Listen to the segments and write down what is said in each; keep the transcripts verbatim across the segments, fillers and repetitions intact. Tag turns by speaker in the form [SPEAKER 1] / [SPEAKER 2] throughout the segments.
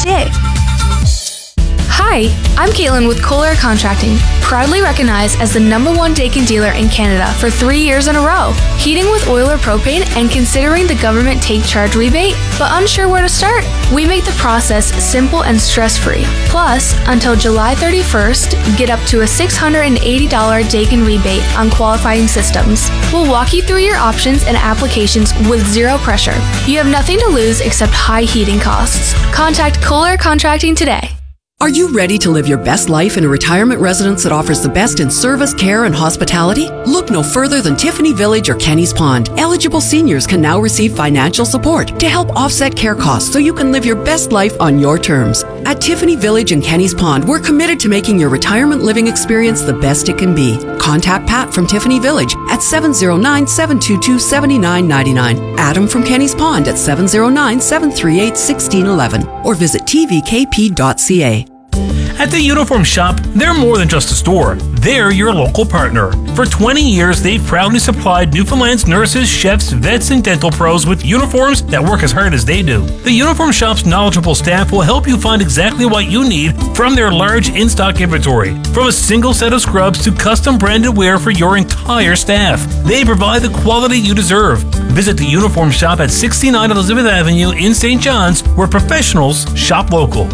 [SPEAKER 1] today. Hi, I'm Caitlin with Kohler Contracting, proudly recognized as the number one Daikin dealer in Canada for three years in a row. Heating with oil or propane and considering the government take charge rebate, but unsure where to start? We make the process simple and stress-free. Plus, until July thirty-first, get up to a six hundred eighty dollars Daikin rebate on qualifying systems. We'll walk you through your options and applications with zero pressure. You have nothing to lose except high heating costs. Contact Kohler Contracting today.
[SPEAKER 2] Are you ready to live your best life in a retirement residence that offers the best in service, care, and hospitality? Look no further than Tiffany Village or Kenny's Pond. Eligible seniors can now receive financial support to help offset care costs so you can live your best life on your terms. At Tiffany Village and Kenny's Pond, we're committed to making your retirement living experience the best it can be. Contact Pat from Tiffany Village at seven oh nine, seven two two, seven nine nine nine, Adam from Kenny's Pond at seven oh nine, seven three eight, one six one one, or visit t v k p dot c a.
[SPEAKER 3] At the Uniform Shop, they're more than just a store. They're your local partner. For twenty years, they've proudly supplied Newfoundland's nurses, chefs, vets, and dental pros with uniforms that work as hard as they do. The Uniform Shop's knowledgeable staff will help you find exactly what you need from their large in-stock inventory. From a single set of scrubs to custom branded wear for your entire staff, they provide the quality you deserve. Visit the Uniform Shop at sixty-nine Elizabeth Avenue in Saint John's, where professionals shop local.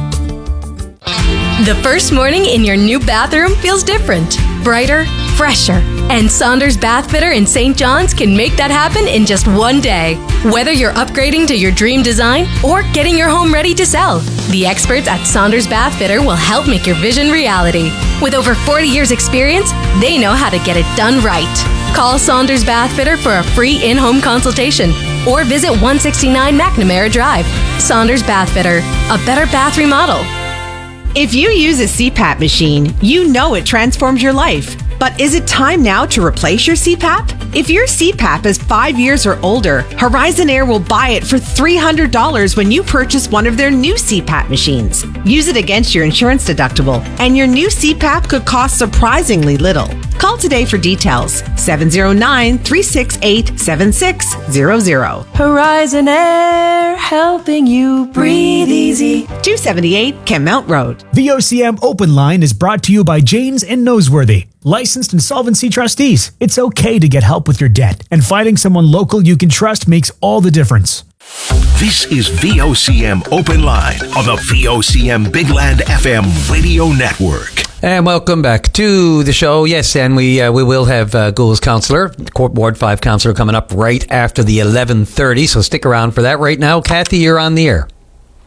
[SPEAKER 4] The first morning in your new bathroom feels different, brighter, fresher. And Saunders Bath Fitter in Saint John's can make that happen in just one day. Whether you're upgrading to your dream design or getting your home ready to sell, the experts at Saunders Bath Fitter will help make your vision reality. With over forty years experience, they know how to get it done right. Call Saunders Bath Fitter for a free in-home consultation or visit one sixty-nine McNamara Drive. Saunders Bath Fitter, a better bath remodel.
[SPEAKER 5] If you use a C PAP machine, you know it transforms your life. But is it time now to replace your C PAP? If your C PAP is five years or older, Horizon Air will buy it for three hundred dollars when you purchase one of their new C PAP machines. Use it against your insurance deductible, and your new C PAP could cost surprisingly little. Call today for details. seven oh nine, three six eight, seven six zero zero.
[SPEAKER 6] Horizon Air, helping you breathe easy.
[SPEAKER 5] two seventy-eight Kenmount Road.
[SPEAKER 7] The O C M Open Line is brought to you by Janes and Noseworthy, licensed insolvency trustees. It's okay to get help with your debt, and finding someone local you can trust makes all the difference.
[SPEAKER 8] This is V O C M Open Line on the V O C M Big Land F M radio network.
[SPEAKER 9] And welcome back to the show. Yes, and we uh, we will have uh, Gould's councillor, Court Ward five councillor, coming up right after the eleven thirty, so stick around for that. Right now, Kathy, you're on the air.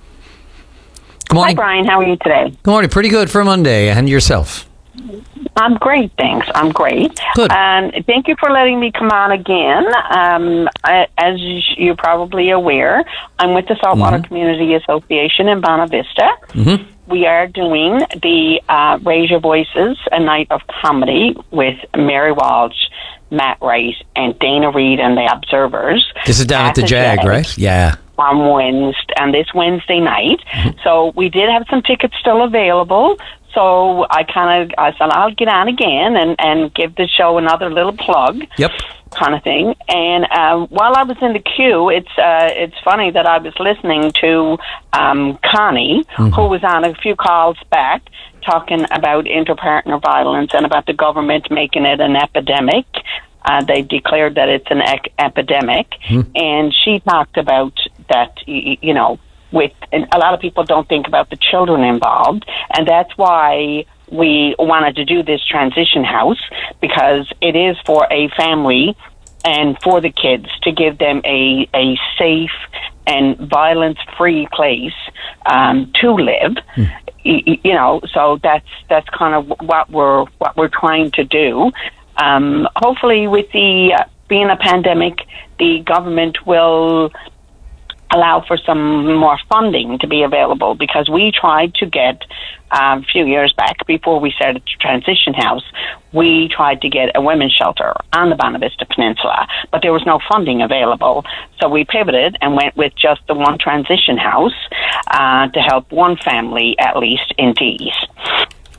[SPEAKER 9] Good morning.
[SPEAKER 10] Hi, Brian. How are you today?
[SPEAKER 9] Good morning. Pretty good for Monday. And yourself?
[SPEAKER 10] I'm great, thanks. I'm great.
[SPEAKER 9] Good.
[SPEAKER 10] And thank you for letting me come on again. Um, I, as you're probably aware, I'm with the Saltwater mm-hmm. Community Association in Bonavista. Mm-hmm. We are doing the uh, Raise Your Voices, a night of comedy with Mary Walsh, Matt Wright, and Dana Reed and the Observers.
[SPEAKER 9] This is down at, at the, the Jag, Jag, right? Yeah.
[SPEAKER 10] On Wednesday, on this Wednesday night. Mm-hmm. So we did have some tickets still available. So I kind of, I said, I'll get on again and, and give the show another little plug.
[SPEAKER 9] Yep.
[SPEAKER 10] Kind of thing. And uh, while I was in the queue, it's uh, it's funny that I was listening to um, Connie, mm-hmm. who was on a few calls back, talking about interpartner violence and about the government making it an epidemic. Uh, they declared that it's an ec- epidemic. Mm-hmm. And she talked about that, you know, with and a lot of people don't think about the children involved, and that's why we wanted to do this transition house, because it is for a family and for the kids to give them a, a safe and violence-free place um, to live. Mm. You, you know, so that's that's kind of what we're what we're trying to do. Um, hopefully, with the uh, being a pandemic, the government will allow for some more funding to be available, because we tried to get um, a few years back, before we started the transition house, we tried to get a women's shelter on the Bonavista Peninsula, but there was no funding available. So we pivoted and went with just the one transition house uh, to help one family, at least, in Tees.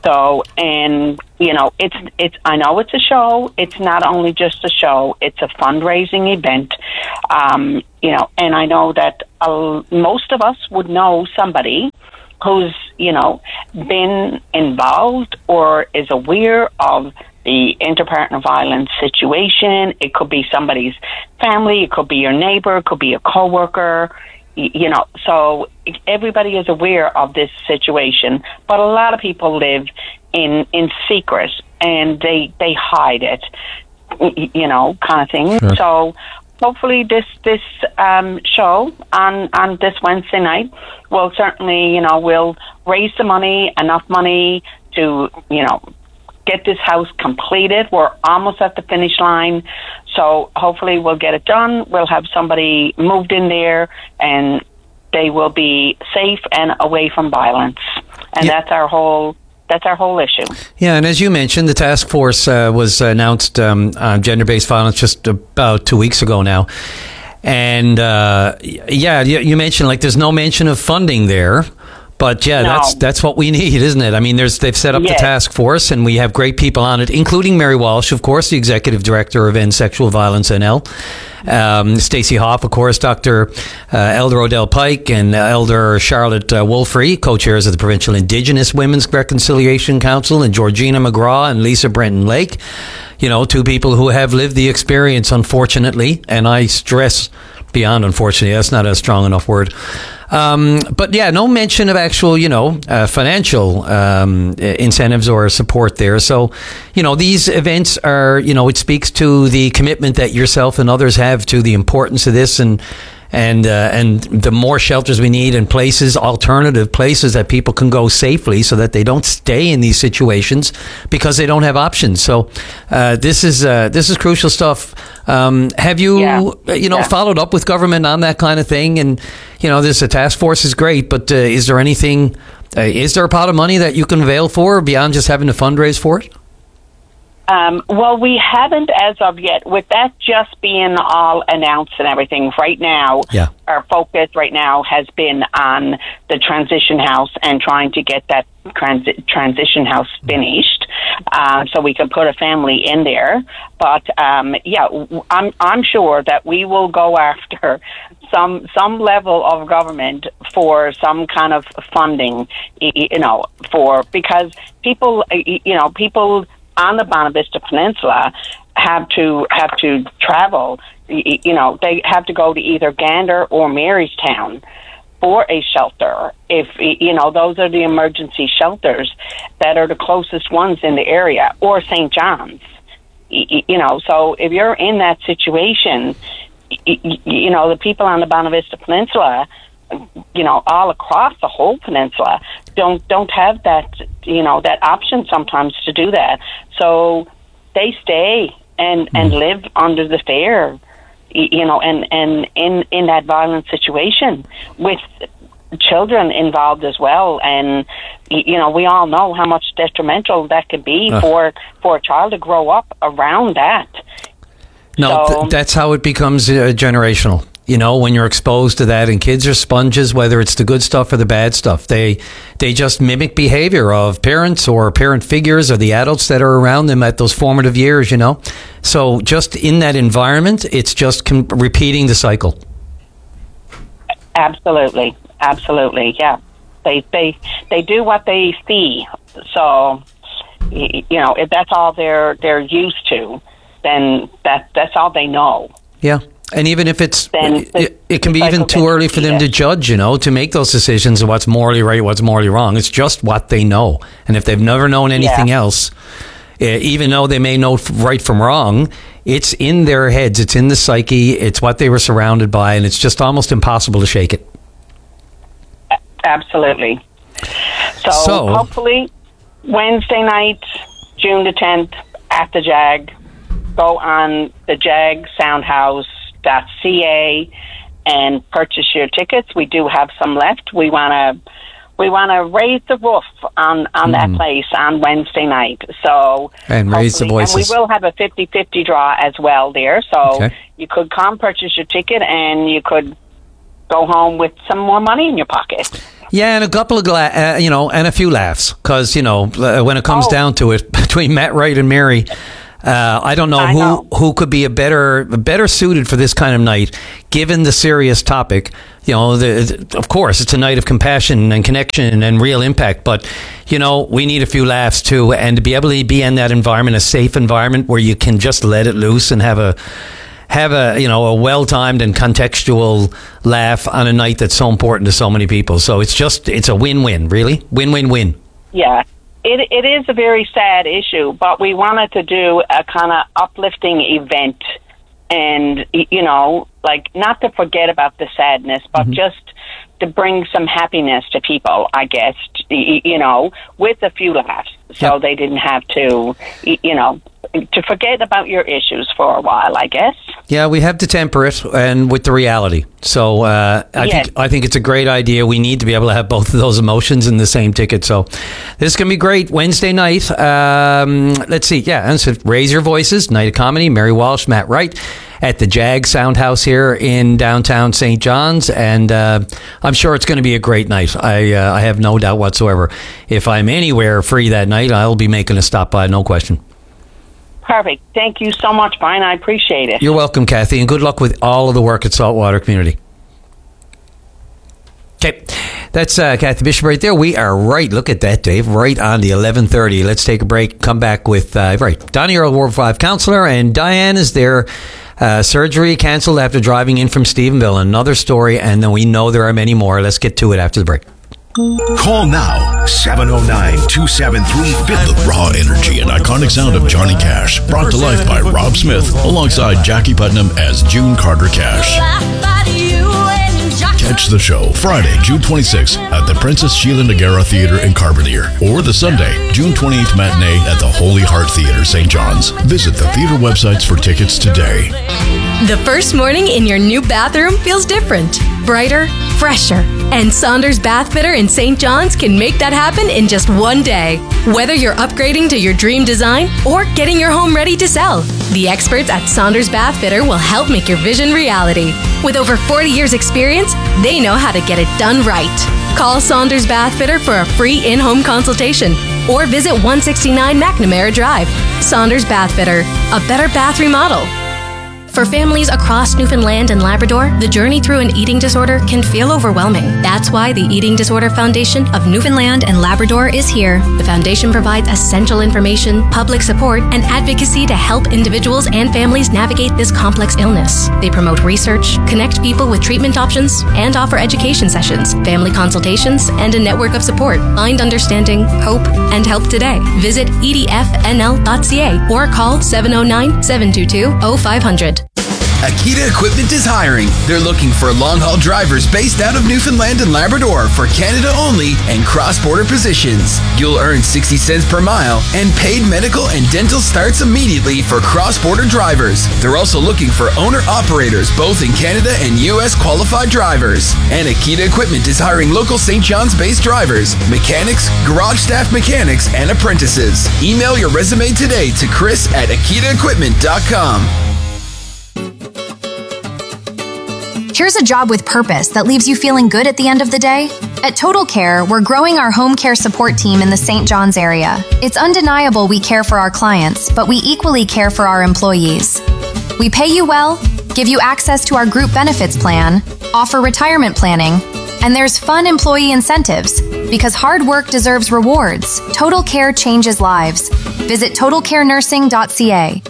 [SPEAKER 10] So, and you know, it's it's. I know it's a show. It's not only just a show. It's a fundraising event. Um, you know, and I know that uh, most of us would know somebody who's, you know, been involved or is aware of the interpartner violence situation. It could be somebody's family. It could be your neighbor. It could be a coworker. You know, so everybody is aware of this situation, but a lot of people live in in secret and they they hide it, you know, kind of thing. Sure. So hopefully this this um, show on on this Wednesday night will certainly, you know, will raise the money, enough money to, you know, get this house completed. We're almost at the finish line. So hopefully we'll get it done. We'll have somebody moved in there and they will be safe and away from violence. And yeah. that's our whole that's our whole issue.
[SPEAKER 9] Yeah, and as you mentioned, the task force uh, was announced um, on gender-based violence just about two weeks ago now. And uh, yeah, you mentioned like there's no mention of funding there. But yeah, no. that's that's what we need, isn't it? I mean, there's they've set up yes. the task force, and we have great people on it, including Mary Walsh, of course, the executive director of End Sexual Violence N L. Um, Stacey Hoff, of course, Doctor Uh, Elder Odell Pike, and Elder Charlotte uh, Wolfrey, co-chairs of the Provincial Indigenous Women's Reconciliation Council, and Georgina McGraw and Lisa Brenton Lake. You know, two people who have lived the experience, unfortunately, and I stress beyond unfortunately, that's not a strong enough word. Um, but yeah, no mention of actual, you know, uh, financial um, incentives or support there. So, you know, these events are, you know, it speaks to the commitment that yourself and others have to the importance of this, and and uh, and the more shelters we need and places, alternative places that people can go safely, so that they don't stay in these situations because they don't have options. So uh, this is uh, this is crucial stuff. Um, have you, yeah. you know, yeah. followed up with government on that kind of thing? And, you know, this a task force is great, but uh, is there anything, uh, is there a pot of money that you can avail for beyond just having to fundraise for it?
[SPEAKER 10] Um, well, we haven't as of yet. With that just being all announced and everything, right now,
[SPEAKER 9] yeah.
[SPEAKER 10] our focus right now has been on the transition house and trying to get that transi- transition house finished, um, so we can put a family in there. But um, yeah, I'm I'm sure that we will go after some some level of government for some kind of funding, you know, for because people, you know, people. on the Bonavista Peninsula have to have to travel. You know, they have to go to either Gander or Marystown for a shelter. If, you know, those are the emergency shelters that are the closest ones in the area, or Saint John's. You know, so if you're in that situation, you know, the people on the Bonavista Peninsula, you know, all across the whole peninsula don't don't have that, you know, that option sometimes to do that. So they stay and, mm. and live under the fair, you know, and, and in, in that violent situation with children involved as well. And, you know, we all know how much detrimental that could be uh. for, for a child to grow up around that.
[SPEAKER 9] No,
[SPEAKER 10] so,
[SPEAKER 9] th- that's how it becomes uh, generational. You know, when you're exposed to that, and kids are sponges, whether it's the good stuff or the bad stuff. They they just mimic behavior of parents or parent figures or the adults that are around them at those formative years, you know. So just in that environment, it's just com- repeating the cycle.
[SPEAKER 10] Absolutely. Absolutely. Yeah. They, they, they do what they see. So, you know, if that's all they're, they're used to, then that, that's all they know.
[SPEAKER 9] Yeah. And even if it's,
[SPEAKER 10] then
[SPEAKER 9] it, it can be even too early for them to judge, you know, to make those decisions of what's morally right, what's morally wrong. It's just what they know. And if they've never known anything yeah. else, even though they may know right from wrong, it's in their heads, it's in the psyche, it's what they were surrounded by, and it's just almost impossible to shake it.
[SPEAKER 10] Absolutely. So, so hopefully Wednesday night, June the tenth, at the Jag, go on the Jag Soundhouse dot c a and purchase your tickets. We do have some left. We want to we want to raise the roof on, on mm. that place on Wednesday night. So
[SPEAKER 9] and raise the voices.
[SPEAKER 10] And we will have a fifty-fifty draw as well there. So
[SPEAKER 9] okay.
[SPEAKER 10] you could come purchase your ticket and you could go home with some more money in your pocket.
[SPEAKER 9] Yeah, and a couple of, gla- uh, you know, and a few laughs. Because, you know, uh, when it comes
[SPEAKER 10] Oh.
[SPEAKER 9] down to it, between Matt Wright and Mary, uh, I don't know
[SPEAKER 10] I
[SPEAKER 9] who
[SPEAKER 10] know.
[SPEAKER 9] who could be a better better suited for this kind of night, given the serious topic. You know, the, the, of course, it's a night of compassion and connection and real impact. But, you know, we need a few laughs too. And to be able to be in that environment, a safe environment where you can just let it loose and have a... have a, you know, a well-timed and contextual laugh on a night that's so important to so many people. So it's just, it's a win-win, really. Win-win-win.
[SPEAKER 10] Yeah. It it is a very sad issue, but we wanted to do a kind of uplifting event and, y- you know, like not to forget about the sadness, but
[SPEAKER 9] Mm-hmm.
[SPEAKER 10] just to bring some happiness to people, I guess, y- you know, with a few laughs. So
[SPEAKER 9] Yep.
[SPEAKER 10] they didn't have to, y- you know, to forget about your issues for a while, I guess.
[SPEAKER 9] Yeah, we have to temper it and with the reality. So uh, I
[SPEAKER 10] Yes.
[SPEAKER 9] think I think it's a great idea. We need to be able to have both of those emotions in the same ticket. So this is going to be great. Wednesday night. Um, let's see. Yeah, and so Raise Your Voices, Night of Comedy. Mary Walsh, Matt Wright at the Jag Sound House here in downtown Saint John's. And uh, I'm sure it's going to be a great night. I, uh, I have no doubt whatsoever. If I'm anywhere free that night, I'll be making a stop by, no question.
[SPEAKER 10] Perfect. Thank you so much, Brian. I appreciate it.
[SPEAKER 9] You're welcome, Kathy, and good luck with all of the work at Saltwater Community. Okay, that's uh, Kathy Bishop right there. We are right, look at that, Dave, right on the eleven thirty. Let's take a break, come back with, uh, right, Donnie Earl, Ward five counselor, and Diane is there. Uh, surgery canceled after driving in from Stephenville. Another story, and then we know there are many more. Let's get to it after the break.
[SPEAKER 8] Call now, seven oh nine, two seven three,
[SPEAKER 11] The raw energy and iconic sound of Johnny Cash, brought to life by Rob Smith, alongside Jackie Putnam as June Carter Cash. Catch the show Friday, June twenty-sixth at the Princess Sheila Nagara Theatre in Carbonear, or the Sunday, June twenty-eighth matinee at the Holy Heart Theatre, Saint John's. Visit the theatre websites for tickets today.
[SPEAKER 4] The first morning in your new bathroom feels different, brighter, fresher. And Saunders Bath Fitter in Saint John's can make that happen in just one day. Whether you're upgrading to your dream design or getting your home ready to sell, the experts at Saunders Bath Fitter will help make your vision reality. With over forty years experience, they know how to get it done right. Call Saunders Bath Fitter for a free in-home consultation or visit one sixty-nine McNamara Drive. Saunders Bath Fitter, a better bath remodel. For families across Newfoundland and Labrador, the journey through an eating disorder can feel overwhelming. That's why the Eating Disorder Foundation of Newfoundland and Labrador is here. The foundation provides essential information, public support, and advocacy to help individuals and families navigate this complex illness. They promote research, connect people with treatment options, and offer education sessions, family consultations, and a network of support. Find understanding, hope, and help today. Visit e d f n l dot c a or call seven oh nine, seven two two, oh five hundred.
[SPEAKER 12] Akita Equipment is hiring. They're looking for long-haul drivers based out of Newfoundland and Labrador for Canada only and cross-border positions. You'll earn sixty cents per mile, and paid medical and dental starts immediately for cross-border drivers. They're also looking for owner-operators both in Canada and U S qualified drivers. And Akita Equipment is hiring local Saint John's-based drivers, mechanics, garage staff mechanics, and apprentices. Email your resume today to Chris at akita equipment dot com.
[SPEAKER 13] Here's a job with purpose that leaves you feeling good at the end of the day. At Total Care, we're growing our home care support team in the Saint John's area. It's undeniable we care for our clients, but we equally care for our employees. We pay you well, give you access to our group benefits plan, offer retirement planning, and there's fun employee incentives. Because hard work deserves rewards, Total Care changes lives. Visit total care nursing dot c a.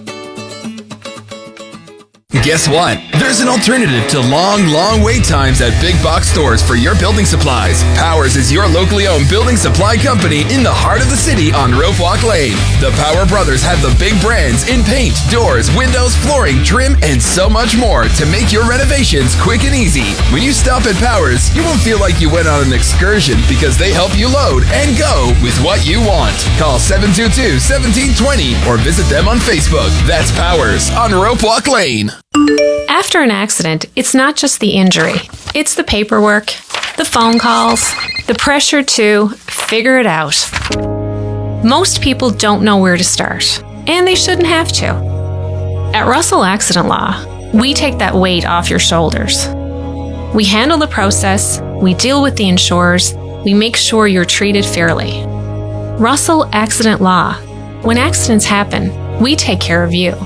[SPEAKER 12] Guess what? There's an alternative to long, long wait times at big box stores for your building supplies. Powers is your locally owned building supply company in the heart of the city on Rope Walk Lane. The Power Brothers have the big brands in paint, doors, windows, flooring, trim, and so much more to make your renovations quick and easy. When you stop at Powers, you won't feel like you went on an excursion because they help you load and go with what you want. Call seven two two, one seven two zero or visit them on Facebook. That's Powers on Rope Walk Lane.
[SPEAKER 14] After an accident, it's not just the injury. It's the paperwork, the phone calls, the pressure to figure it out. Most people don't know where to start, and they shouldn't have to. At Russell Accident Law, we take that weight off your shoulders. We handle the process, we deal with the insurers, we make sure you're treated fairly. Russell Accident Law. When accidents happen, we take care of you.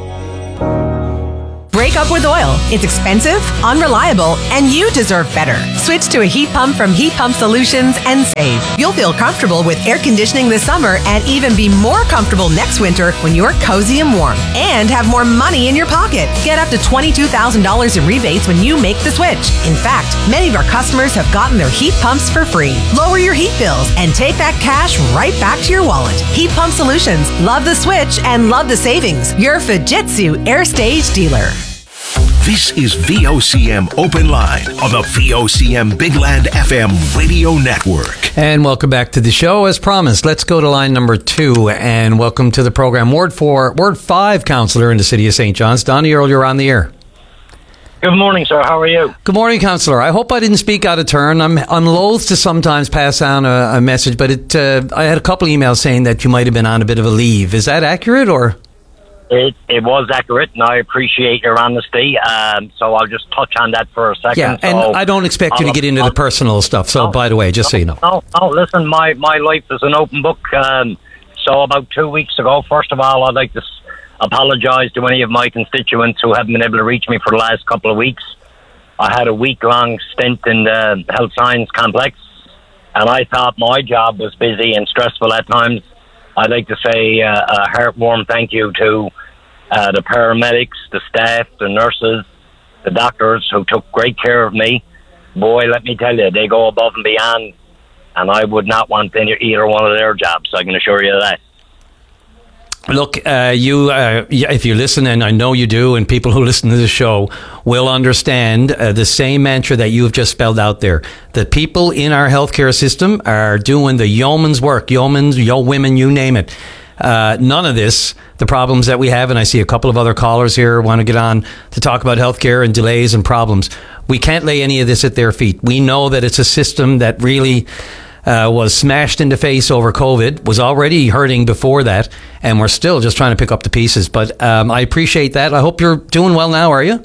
[SPEAKER 5] Break up with oil. It's expensive, unreliable, and you deserve better. Switch to a heat pump from Heat Pump Solutions and save. You'll feel comfortable with air conditioning this summer and even be more comfortable next winter when you're cozy and warm. And have more money in your pocket. Get up to twenty-two thousand dollars in rebates when you make the switch. In fact, many of our customers have gotten their heat pumps for free. Lower your heat bills and take that cash right back to your wallet. Heat Pump Solutions. Love the switch and love the savings. Your Fujitsu Air Stage dealer.
[SPEAKER 8] This is V O C M Open Line on the V O C M Big Land F M radio network.
[SPEAKER 9] And welcome back to the show. As promised, let's go to line number two and welcome to the program Ward four, Ward five councillor in the city of Saint John's, Donnie Earl. You're on the air.
[SPEAKER 15] Good morning, sir. How are you?
[SPEAKER 9] Good morning, councillor. I hope I didn't speak out of turn. I'm, I'm loath to sometimes pass on a, a message, but it, uh, I had a couple emails saying that you might have been on a bit of a leave. Is that accurate, or...?
[SPEAKER 15] It, it was accurate, and I appreciate your honesty. Um, so I'll just touch on that for a second.
[SPEAKER 9] Yeah, and
[SPEAKER 15] so,
[SPEAKER 9] I don't expect you to
[SPEAKER 15] I'll,
[SPEAKER 9] get into
[SPEAKER 15] I'll,
[SPEAKER 9] the personal stuff. So,
[SPEAKER 15] no,
[SPEAKER 9] by the way, just
[SPEAKER 15] no,
[SPEAKER 9] so you know.
[SPEAKER 15] No, no, listen, my, my life is an open book. Um, so about two weeks ago, first of all, I'd like to s- apologise to any of my constituents who haven't been able to reach me for the last couple of weeks. I had a week-long stint in the health science complex, and I thought my job was busy and stressful at times. I'd like to say uh, a heartwarm thank you to Uh, the paramedics, the staff, the nurses, the doctors who took great care of me. Boy, let me tell you, they go above and beyond, and I would not want any, either one of their jobs, I can assure you of that.
[SPEAKER 9] Look, uh, you, uh, if you listen, and I know you do, and people who listen to the show will understand uh, the same mantra that you have just spelled out there. The people in our healthcare system are doing the yeoman's work, yeoman's, yo women, you name it. Uh, none of this, the problems that we have, and I see a couple of other callers here want to get on to talk about healthcare and delays and problems. We can't lay any of this at their feet. We know that it's a system that really uh, was smashed in the face over COVID, was already hurting before that, and we're still just trying to pick up the pieces. But um, I appreciate that. I hope you're doing well now, are you?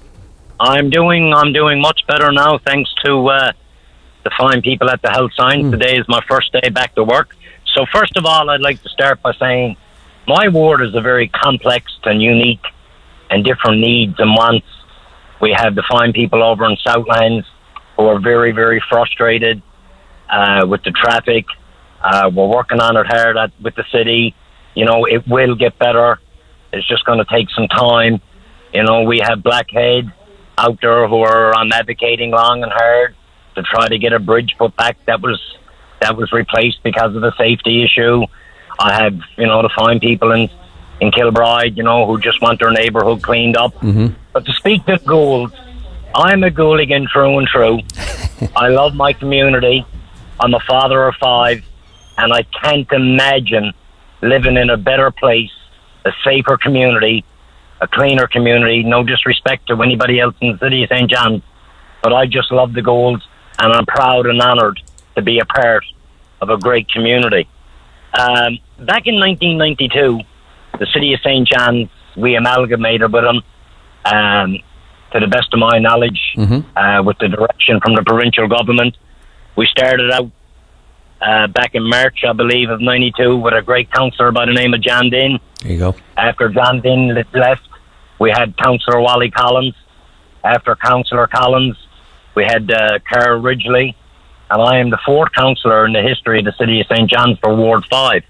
[SPEAKER 15] I'm doing I'm doing much better now, thanks to uh, the fine people at the Health Science. Mm. Today is my first day back to work. So first of all, I'd like to start by saying my ward is a very complex and unique and different needs and wants. We have the fine people over in Southlands who are very, very frustrated uh, with the traffic. Uh, we're working on it hard at, with the city. You know, it will get better. It's just going to take some time. You know, we have Blackhead out there who are um, advocating long and hard to try to get a bridge put back that was that was replaced because of a safety issue. I have, you know, the fine people in, in Kilbride, you know, who just want their neighbourhood cleaned up.
[SPEAKER 9] Mm-hmm.
[SPEAKER 15] But to speak to Gould, I'm a Gouldigan through and through. I love my community. I'm a father of five, and I can't imagine living in a better place, a safer community, a cleaner community. No disrespect to anybody else in the city of Saint John's, but I just love the Goulds, and I'm proud and honoured to be a part of a great community. Um, back in nineteen ninety-two, the city of Saint John's, we amalgamated with them, um, to the best of my knowledge, mm-hmm. uh, with the direction from the provincial government. We started out uh, back in March, I believe, of ninety-two with a great councillor by the name of John Dinn.
[SPEAKER 9] There you go.
[SPEAKER 15] After John Dinn left, we had Councillor Wally Collins. After Councillor Collins, we had uh, Carol Ridgely. And I am the fourth councillor in the history of the city of Saint John's for Ward five.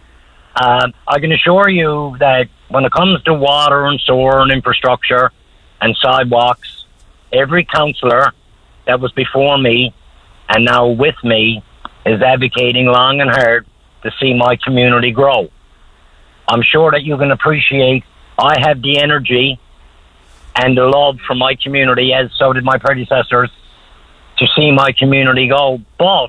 [SPEAKER 15] Uh, I can assure you that when it comes to water and sewer and infrastructure and sidewalks, every councillor that was before me and now with me is advocating long and hard to see my community grow. I'm sure that you can appreciate I have the energy and the love for my community, as so did my predecessors, to see my community go. But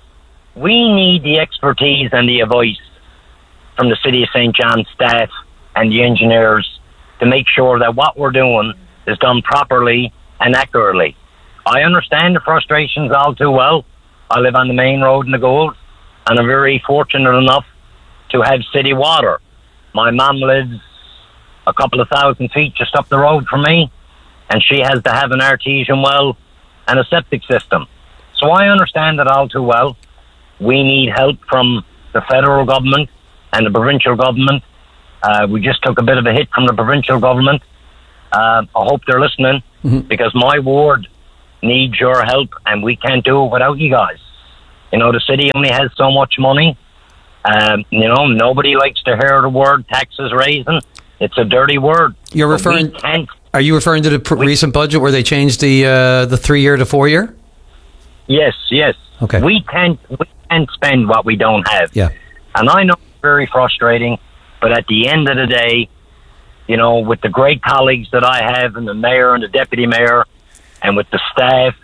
[SPEAKER 15] we need the expertise and the advice from the City of Saint John's staff and the engineers to make sure that what we're doing is done properly and accurately. I understand the frustrations all too well. I live on the main road in the Gould, and I'm very fortunate enough to have city water. My mum lives a couple of thousand feet just up the road from me, and she has to have an artesian well and a septic system. So I understand it all too well. We need help from the federal government and the provincial government. Uh, we just took a bit of a hit from the provincial government. Uh, I hope they're listening, mm-hmm. because my ward needs your help, and we can't do it without you guys. You know, the city only has so much money. Um, you know, nobody likes to hear the word taxes raising. It's a dirty word.
[SPEAKER 9] You're referring? Are you referring to the pr- recent budget where they changed the uh, the three year to four year?
[SPEAKER 15] Yes, yes.
[SPEAKER 9] Okay.
[SPEAKER 15] We can't we can't spend what we don't have.
[SPEAKER 9] Yeah.
[SPEAKER 15] And I know it's very frustrating, but at the end of the day, you know, with the great colleagues that I have, and the mayor and the deputy mayor, and with the staff,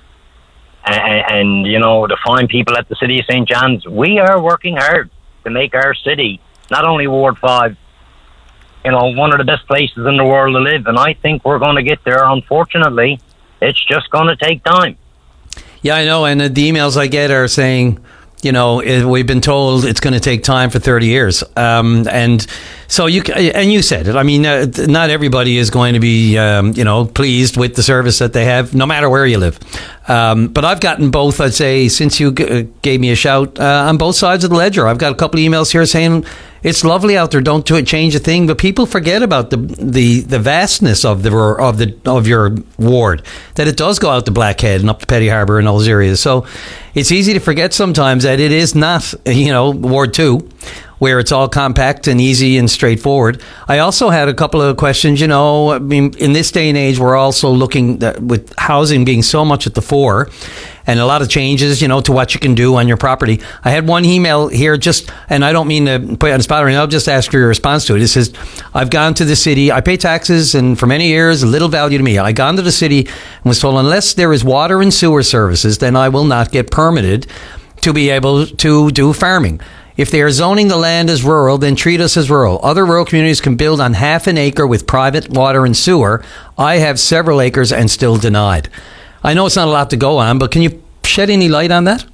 [SPEAKER 15] and, and you know, the fine people at the City of Saint John's, we are working hard to make our city, not only Ward five, you know, one of the best places in the world to live. And I think we're going to get there. Unfortunately, it's just going to take time.
[SPEAKER 9] Yeah, I know. And the emails I get are saying, you know, it, we've been told it's going to take time for thirty years. Um, and so you, and you said it. I mean, uh, not everybody is going to be, um, you know, pleased with the service that they have, no matter where you live. Um, but I've gotten both, I'd say, since you g- gave me a shout, uh, on both sides of the ledger. I've got a couple of emails here saying it's lovely out there, don't do it, change a thing. But people forget about the the, the vastness of the of the of your ward, that it does go out to Blackhead and up to Petty Harbour and all those areas. So it's easy to forget sometimes that it is not, you know, Ward two, where it's all compact and easy and straightforward. I also had a couple of questions. You know, I mean, in this day and age, we're also looking at, with housing being so much at the fore, and a lot of changes, you know, to what you can do on your property. I had one email here, just, and I don't mean to put you on the spot, I'll just ask for your response to it. It says, I've gone to the city, I pay taxes, and for many years, little value to me. I gone to the city and was told, unless there is water and sewer services, then I will not get permitted to be able to do farming. If they are zoning the land as rural, then treat us as rural. Other rural communities can build on half an acre with private water and sewer. I have several acres and still denied. I know it's not a lot to go on, but can you shed any light on that?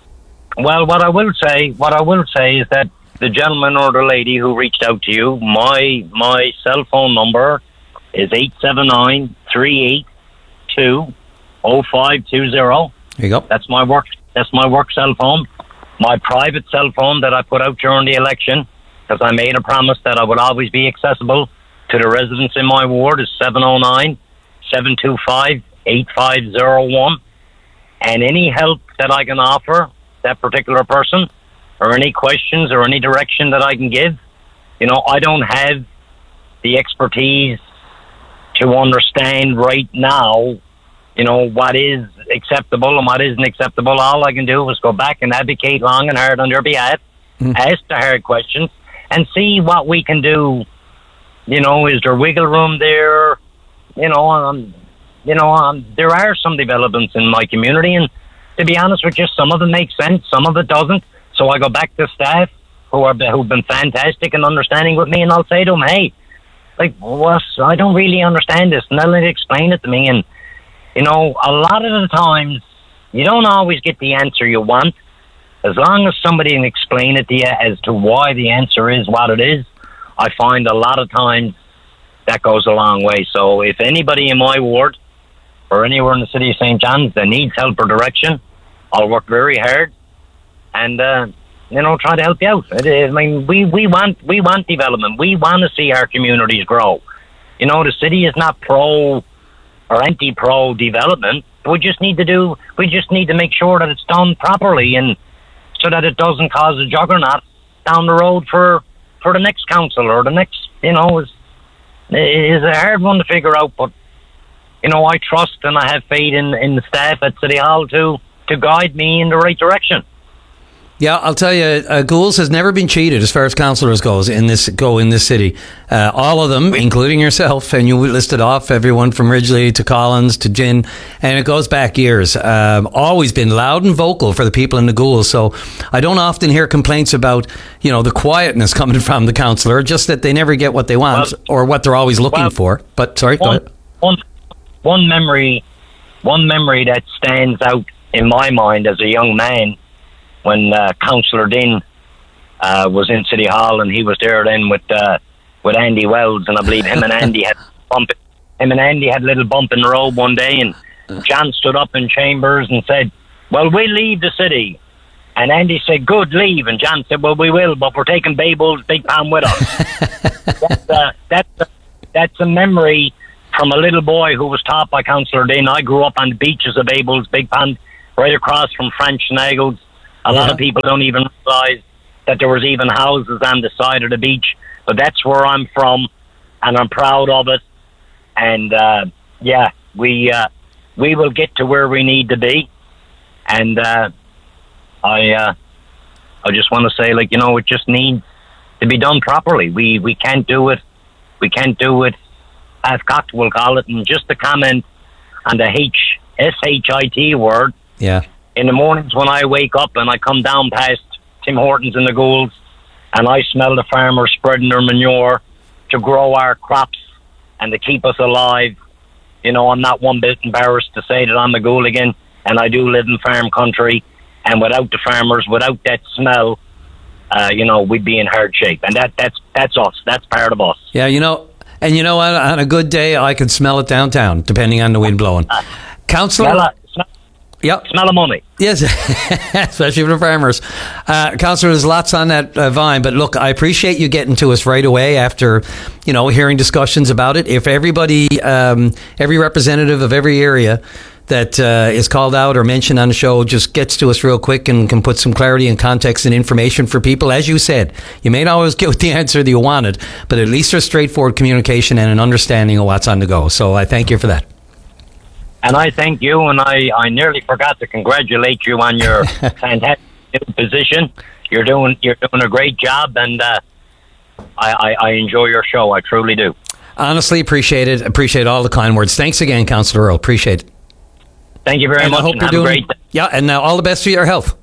[SPEAKER 15] Well, what I will say, what I will say is that the gentleman or the lady who reached out to you, my my cell phone number is eight seven nine, three eight two, oh five two zero.
[SPEAKER 9] There you go.
[SPEAKER 15] That's my work. That's my work cell phone. My private cell phone that I put out during the election, because I made a promise that I would always be accessible to the residents in my ward, is seven oh nine, seven two five, eight five zero one. And any help that I can offer that particular person, or any questions or any direction that I can give, you know, I don't have the expertise to understand right now, you know, what is acceptable and what isn't acceptable. All I can do is go back and advocate long and hard on their behalf, mm. ask the hard questions, and see what we can do. You know, is there wiggle room there? You know, um, you know, um, there are some developments in my community, and to be honest with you, some of it makes sense, some of it doesn't. So I go back to staff who are who've been fantastic and understanding with me, and I'll say to them, "Hey, like, what? I don't really understand this," and they'll explain it to me. And you know, a lot of the times, you don't always get the answer you want. As long as somebody can explain it to you as to why the answer is what it is, I find a lot of times that goes a long way. So if anybody in my ward or anywhere in the City of Saint John's that needs help or direction, I'll work very hard and, uh, you know, try to help you out. I mean, we, we want we want development. We want to see our communities grow. You know, the city is not pro or anti-pro development. We just need to do. We just need to make sure that it's done properly, and so that it doesn't cause a juggernaut down the road for for the next council or the next. You know, is is a hard one to figure out. But you know, I trust and I have faith in in the staff at City Hall to to guide me in the right direction.
[SPEAKER 9] Yeah, I'll tell you, uh, Goulds has never been cheated as far as councillors goes in this go in this city. Uh, all of them, including yourself, and you listed off everyone from Ridgely to Collins to Gin, and it goes back years. Um, always been loud and vocal for the people in the Goulds. So I don't often hear complaints about, you know, the quietness coming from the councillor, just that they never get what they want, well, or what they're always looking well, for. But sorry,
[SPEAKER 15] one,
[SPEAKER 9] go ahead.
[SPEAKER 15] One, one memory, one memory that stands out in my mind as a young man, when uh, Councillor Dean uh, was in City Hall, and he was there then with uh, with Andy Wells, and I believe him and Andy had bump, him and Andy had a little bump in the road one day, and John stood up in chambers and said, well, we'll leave the city. And Andy said, good, leave. And John said, well, we will, but we're taking Babel's Big Pond with us. that's, uh, that's, uh, that's a memory from a little boy who was taught by Councillor Dean. I grew up on the beaches of Babel's Big Pond, right across from French Naggles. A lot
[SPEAKER 9] Yeah.
[SPEAKER 15] of people don't even realise that there was even houses on the side of the beach. But that's where I'm from, and I'm proud of it. And, uh, yeah, we uh, we will get to where we need to be. And... Uh, I uh, I just want to say, like, you know, it just needs to be done properly. We we can't do it. We can't do it as cocked, we'll call it. And just to comment on the H S H I T word.
[SPEAKER 9] Yeah.
[SPEAKER 15] In the mornings when I wake up and I come down past Tim Hortons and the Goulds and I smell the farmers spreading their manure to grow our crops and to keep us alive, you know, I'm not one bit embarrassed to say that I'm a Gouldigan and I do live in farm country. And without the farmers, without that smell, uh, you know, we'd be in hard shape. And that that's that's us. That's part of us.
[SPEAKER 9] Yeah, you know, and you know what? On a good day, I could smell it downtown, depending on the wind blowing.
[SPEAKER 15] Uh,
[SPEAKER 9] Councillor?
[SPEAKER 15] Smell, a, smell,
[SPEAKER 9] yep.
[SPEAKER 15] smell of money.
[SPEAKER 9] Yes, especially for the farmers. Uh, Councillor, there's lots on that uh, vine, but look, I appreciate you getting to us right away after, you know, hearing discussions about it. If everybody, um, every representative of every area that uh, is called out or mentioned on the show just gets to us real quick and can put some clarity and context and information for people. As you said, you may not always get the answer that you wanted, but at least there's straightforward communication and an understanding of what's on the go. So I thank you for that.
[SPEAKER 15] And I thank you, and I, I nearly forgot to congratulate you on your fantastic new position. You're doing you're doing a great job, and uh, I, I, I enjoy your show. I truly do.
[SPEAKER 9] Honestly, appreciate it. Appreciate all the kind words. Thanks again, Councillor Earl. Appreciate it.
[SPEAKER 15] Thank you very
[SPEAKER 9] and
[SPEAKER 15] much.
[SPEAKER 9] I hope
[SPEAKER 15] and
[SPEAKER 9] you're
[SPEAKER 15] have
[SPEAKER 9] doing
[SPEAKER 15] a great day.
[SPEAKER 9] Yeah, and now all the best for your health.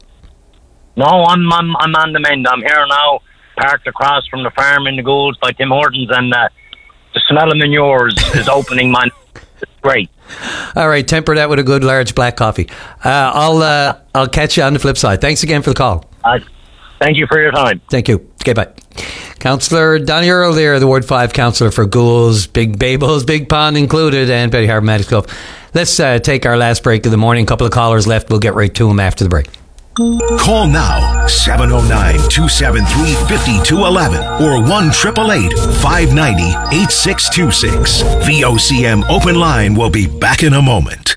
[SPEAKER 15] No, I'm I'm I'm on the mend. I'm here now, parked across from the farm in the Goulds by Tim Hortons, and uh, the smell of manure is, is opening my. It's great.
[SPEAKER 9] All right, temper that with a good large black coffee. Uh, I'll uh, I'll catch you on the flip side. Thanks again for the call.
[SPEAKER 15] Uh, thank you for your time.
[SPEAKER 9] Thank you. Okay, bye. Councillor Donnie Earl there, the Ward five councillor for Goulds, Big Babel's, Big Pond included, and Petty Harbour Maddox Cove. Let's uh, take our last break of the morning. A couple of callers left. We'll get right to them after the break.
[SPEAKER 8] Call now, seven oh nine, two seven three, five two one one or one eight eight eight, five nine zero, eight six two six. V O C M Open Line will be back in a moment.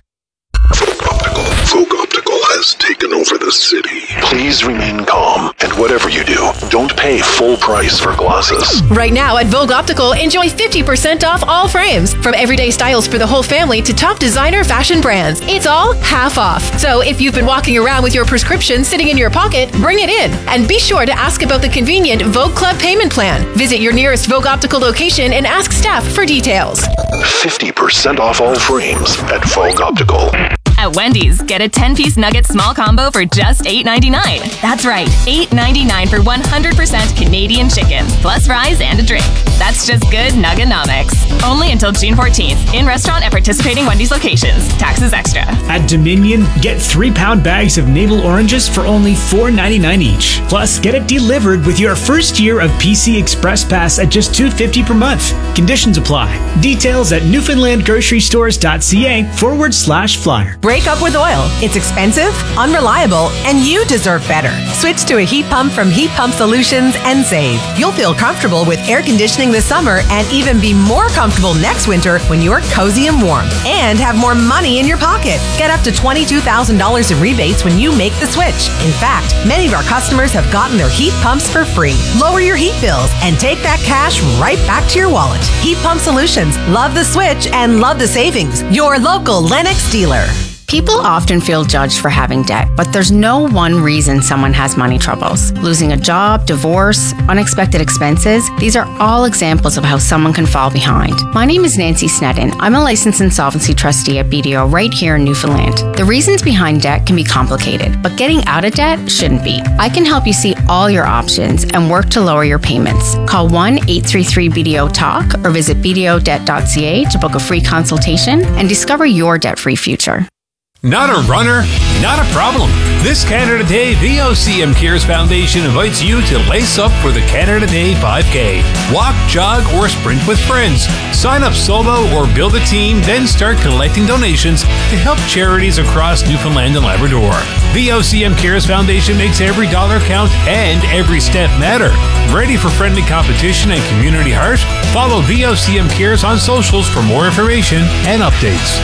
[SPEAKER 16] Vogue Optical has taken over the city. Please remain calm, and whatever you do, don't pay full price for glasses.
[SPEAKER 17] Right now at Vogue Optical, enjoy fifty percent off all frames. From everyday styles for the whole family to top designer fashion brands. It's all half off. So if you've been walking around with your prescription sitting in your pocket, bring it in. And be sure to ask about the convenient Vogue Club payment plan. Visit your nearest Vogue Optical location and ask staff for details.
[SPEAKER 16] fifty percent off all frames at Vogue Optical.
[SPEAKER 18] At Wendy's, get a ten-piece nugget small combo for just eight ninety-nine. That's right, eight ninety-nine for one hundred percent Canadian chicken, plus fries and a drink. That's just good Nuggenomics. Only until June fourteenth. In restaurant at participating Wendy's locations. Taxes extra.
[SPEAKER 7] At Dominion, get three-pound bags of navel oranges for only four ninety-nine each. Plus, get it delivered with your first year of P C Express Pass at just two fifty per month. Conditions apply. Details at newfoundlandgrocerystores.ca forward slash flyer.
[SPEAKER 5] Break up with oil. It's expensive, unreliable, and you deserve better. Switch to a heat pump from Heat Pump Solutions and save. You'll feel comfortable with air conditioning this summer and even be more comfortable next winter when you're cozy and warm. And have more money in your pocket. Get up to twenty-two thousand dollars in rebates when you make the switch. In fact, many of our customers have gotten their heat pumps for free. Lower your heat bills and take that cash right back to your wallet. Heat Pump Solutions. Love the switch and love the savings. Your local Lennox dealer.
[SPEAKER 19] People often feel judged for having debt, but there's no one reason someone has money troubles. Losing a job, divorce, unexpected expenses, these are all examples of how someone can fall behind. My name is Nancy Snedden. I'm a licensed insolvency trustee at B D O right here in Newfoundland. The reasons behind debt can be complicated, but getting out of debt shouldn't be. I can help you see all your options and work to lower your payments. Call one eight three three B D O talk or visit b d o debt dot c a to book a free consultation and discover your debt-free future.
[SPEAKER 3] Not a runner? Not a problem. This Canada Day, V O C M Cares Foundation invites you to lace up for the Canada Day five K. Walk, jog, or sprint with friends. Sign up solo or build a team, then start collecting donations to help charities across Newfoundland and Labrador. V O C M Cares Foundation makes every dollar count and every step matter. Ready for friendly competition and community heart? Follow V O C M Cares on socials for more information and updates.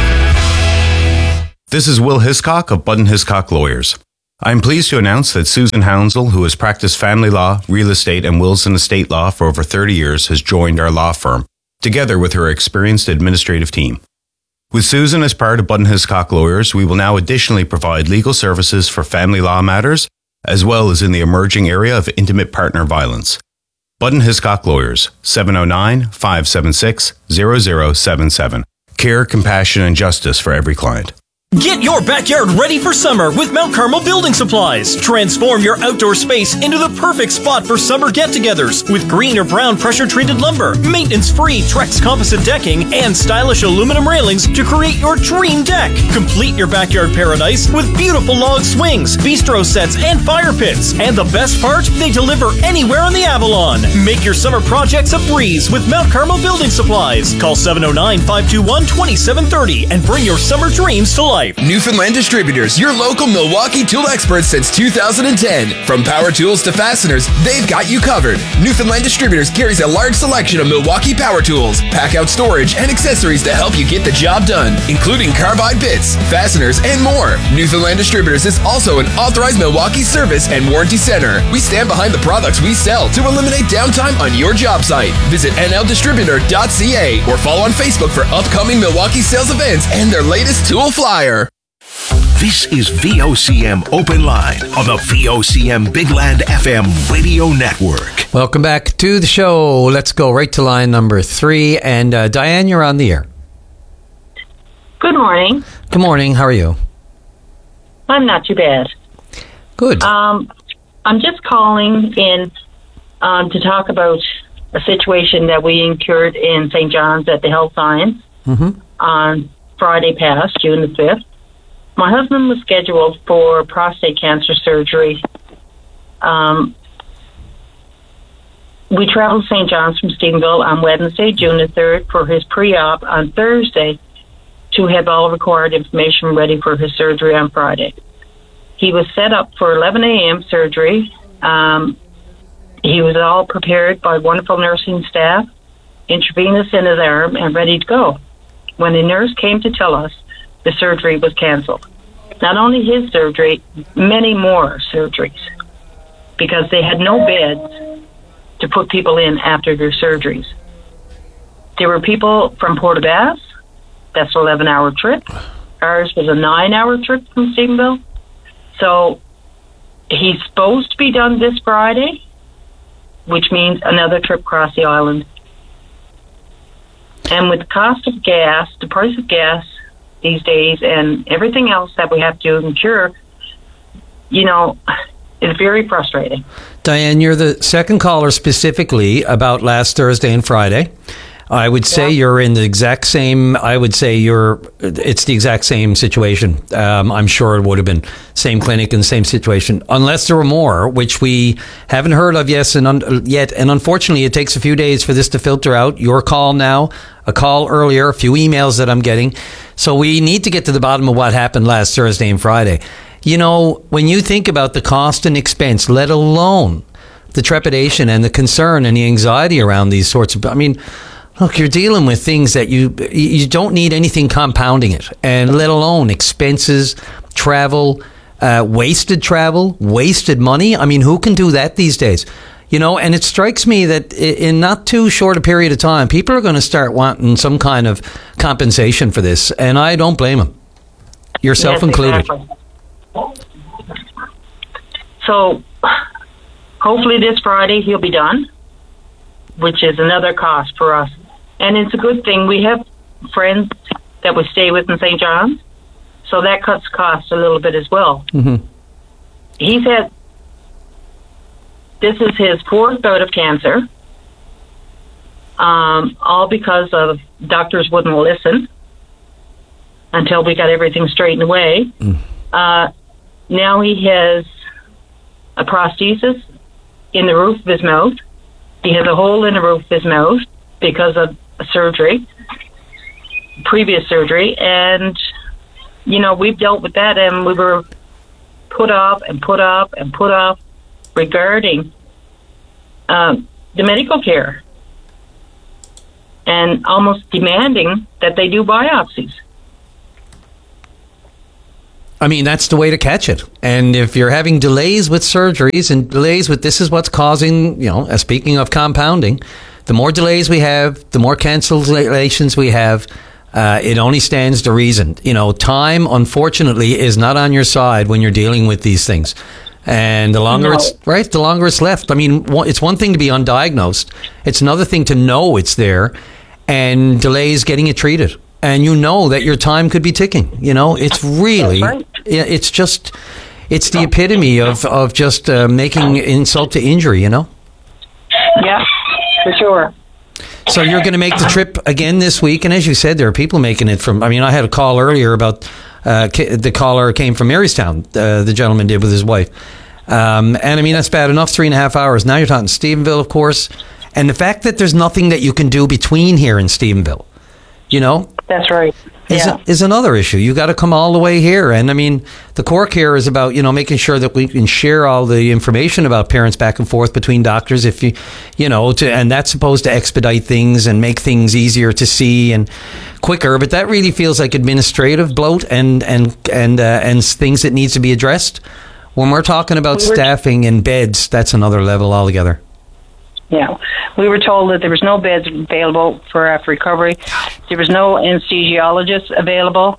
[SPEAKER 20] This is Will Hiscock of Budden Hiscock Lawyers. I am pleased to announce that Susan Hounsell, who has practiced family law, real estate, and wills and estate law for over thirty years, has joined our law firm, together with her experienced administrative team. With Susan as part of Budden Hiscock Lawyers, we will now additionally provide legal services for family law matters, as well as in the emerging area of intimate partner violence. Budden Hiscock Lawyers, seven oh nine, five seven six, zero zero seven seven. Care, compassion, and justice for every client.
[SPEAKER 21] Get your backyard ready for summer with Mount Carmel Building Supplies. Transform your outdoor space into the perfect spot for summer get-togethers with green or brown pressure-treated lumber, maintenance-free Trex composite decking, and stylish aluminum railings to create your dream deck. Complete your backyard paradise with beautiful log swings, bistro sets, and fire pits. And the best part? They deliver anywhere on the Avalon. Make your summer projects a breeze with Mount Carmel Building Supplies. Call seven oh nine, five two one, two seven three oh and bring your summer dreams to life.
[SPEAKER 12] Newfoundland Distributors, your local Milwaukee tool experts since two thousand ten. From power tools to fasteners, they've got you covered. Newfoundland Distributors carries a large selection of Milwaukee power tools, pack-out storage, and accessories to help you get the job done, including carbide bits, fasteners, and more. Newfoundland Distributors is also an authorized Milwaukee service and warranty center. We stand behind the products we sell to eliminate downtime on your job site. Visit N L distributor dot C A or follow on Facebook for upcoming Milwaukee sales events and their latest tool flyer.
[SPEAKER 8] This is V O C M Open Line on the V O C M Big Land F M radio network.
[SPEAKER 9] Welcome back to the show. Let's go right to line number three. And uh, Diane, you're on the air.
[SPEAKER 22] Good morning.
[SPEAKER 9] Good morning. How are you?
[SPEAKER 22] I'm not too bad.
[SPEAKER 9] Good.
[SPEAKER 22] Um, I'm just calling in um, to talk about a situation that we incurred in Saint John's at the Health Science
[SPEAKER 9] mm-hmm.
[SPEAKER 22] on Friday past, June the fifth. My husband was scheduled for prostate cancer surgery. Um, we traveled to Saint John's from Stephenville on Wednesday, June the third, for his pre-op on Thursday to have all required information ready for his surgery on Friday. He was set up for eleven a.m. surgery. Um, he was all prepared by wonderful nursing staff, intravenous in his arm, and ready to go. When the nurse came to tell us the surgery was canceled. Not only his surgery, many more surgeries, because they had no beds to put people in after their surgeries. There were people from Port aux Basques. That's an eleven-hour trip. Ours was a nine-hour trip from Stephenville. So he's supposed to be done this Friday, which means another trip across the island. And with the cost of gas, the price of gas these days, and everything else that we have to incur, you know, it's very frustrating.
[SPEAKER 9] Diane, you're the second caller specifically about last Thursday and Friday. I would say yeah. you're in the exact same, I would say you're, it's the exact same situation. Um, I'm sure it would have been same clinic and same situation, unless there were more, which we haven't heard of yes and un- yet. And unfortunately, it takes a few days for this to filter out. Your call now, a call earlier, a few emails that I'm getting. So we need to get to the bottom of what happened last Thursday and Friday. You know, when you think about the cost and expense, let alone the trepidation and the concern and the anxiety around these sorts of, I mean, look, you're dealing with things that you you don't need anything compounding it, and let alone expenses, travel, uh, wasted travel, wasted money. I mean, who can do that these days? You know, and it strikes me that in not too short a period of time, people are going to start wanting some kind of compensation for this, and I don't blame them, yourself yes, included.
[SPEAKER 22] Exactly. So, hopefully this Friday he'll be done, which is another cost for us. And it's a good thing. We have friends that we stay with in Saint John's, so that cuts costs a little bit as well.
[SPEAKER 9] Mm-hmm.
[SPEAKER 22] He's had, this is his fourth bout of cancer, um, all because of doctors wouldn't listen. until we got everything straightened away.
[SPEAKER 9] Mm.
[SPEAKER 22] Uh, now he has a prosthesis in the roof of his mouth. He has a hole in the roof of his mouth because of a surgery, previous surgery, and you know, we've dealt with that, and we were put off and put off and put off regarding um, the medical care, and almost demanding that they do biopsies.
[SPEAKER 9] I mean, that's the way to catch it. And if you're having delays with surgeries and delays with this is what's causing, you know, uh, speaking of compounding, the more delays we have, the more cancellations we have, uh, it only stands to reason. You know, time, unfortunately, is not on your side when you're dealing with these things. And the longer
[SPEAKER 22] No.
[SPEAKER 9] it's, right, the longer it's left. I mean, one- it's one thing to be undiagnosed. It's another thing to know it's there and delays getting it treated. And you know that your time could be ticking. You know, it's really,
[SPEAKER 22] That's right.
[SPEAKER 9] yeah, it's just, it's the epitome of, of just uh, making insult to injury, you know?
[SPEAKER 22] Yeah, for sure.
[SPEAKER 9] So you're going to make the trip again this week. And as you said, there are people making it from, I mean, I had a call earlier about, uh, ca- the caller came from Marystown, uh, the gentleman did with his wife. Um, and I mean, that's bad enough, three and a half hours. Now you're talking Stephenville, of course. And the fact that there's nothing that you can do between here and Stephenville, you know,
[SPEAKER 22] That's right.
[SPEAKER 9] is,
[SPEAKER 22] Yeah.
[SPEAKER 9] is another issue. You got to come all the way here. And I mean, the core care is about, you know, making sure that we can share all the information about parents back and forth between doctors if you, you know, to, and that's supposed to expedite things and make things easier to see and quicker. But that really feels like administrative bloat and, and, and, uh, and things that needs to be addressed. When we're talking about
[SPEAKER 22] We were-
[SPEAKER 9] staffing and beds, that's another level altogether.
[SPEAKER 22] Yeah, we were told that there was no beds available for after recovery. There was no anesthesiologist available.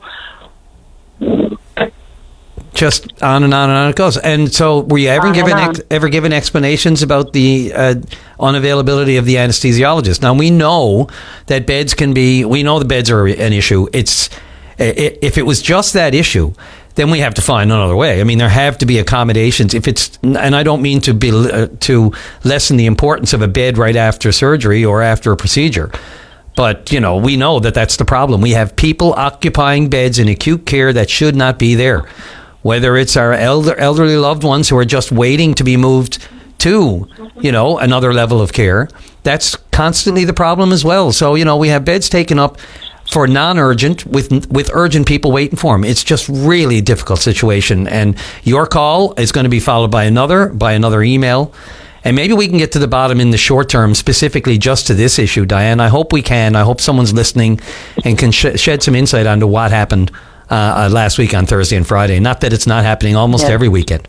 [SPEAKER 9] Just on and on and on it goes. And so, were you ever
[SPEAKER 22] On and
[SPEAKER 9] given
[SPEAKER 22] on.
[SPEAKER 9] ex- ever given explanations about the uh, unavailability of the anesthesiologist? Now we know that beds can be. We know the beds are an issue. It's i- if it was just that issue, then we have to find another way. I mean, there have to be accommodations. If it's, and I don't mean to be uh, to lessen the importance of a bed right after surgery or after a procedure. But, you know, we know that that's the problem. We have people occupying beds in acute care that should not be there. Whether it's our elder, elderly loved ones who are just waiting to be moved to, you know, another level of care, that's constantly the problem as well. So, you know, we have beds taken up for non-urgent with with urgent people waiting for them. It's just really a difficult situation. And your call is going to be followed by another, by another email. And maybe we can get to the bottom in the short term, specifically just to this issue, Diane. I hope we can. I hope someone's listening and can sh- shed some insight onto what happened uh, uh, last week on Thursday and Friday. Not that it's not happening almost
[SPEAKER 22] Yeah.
[SPEAKER 9] every weekend.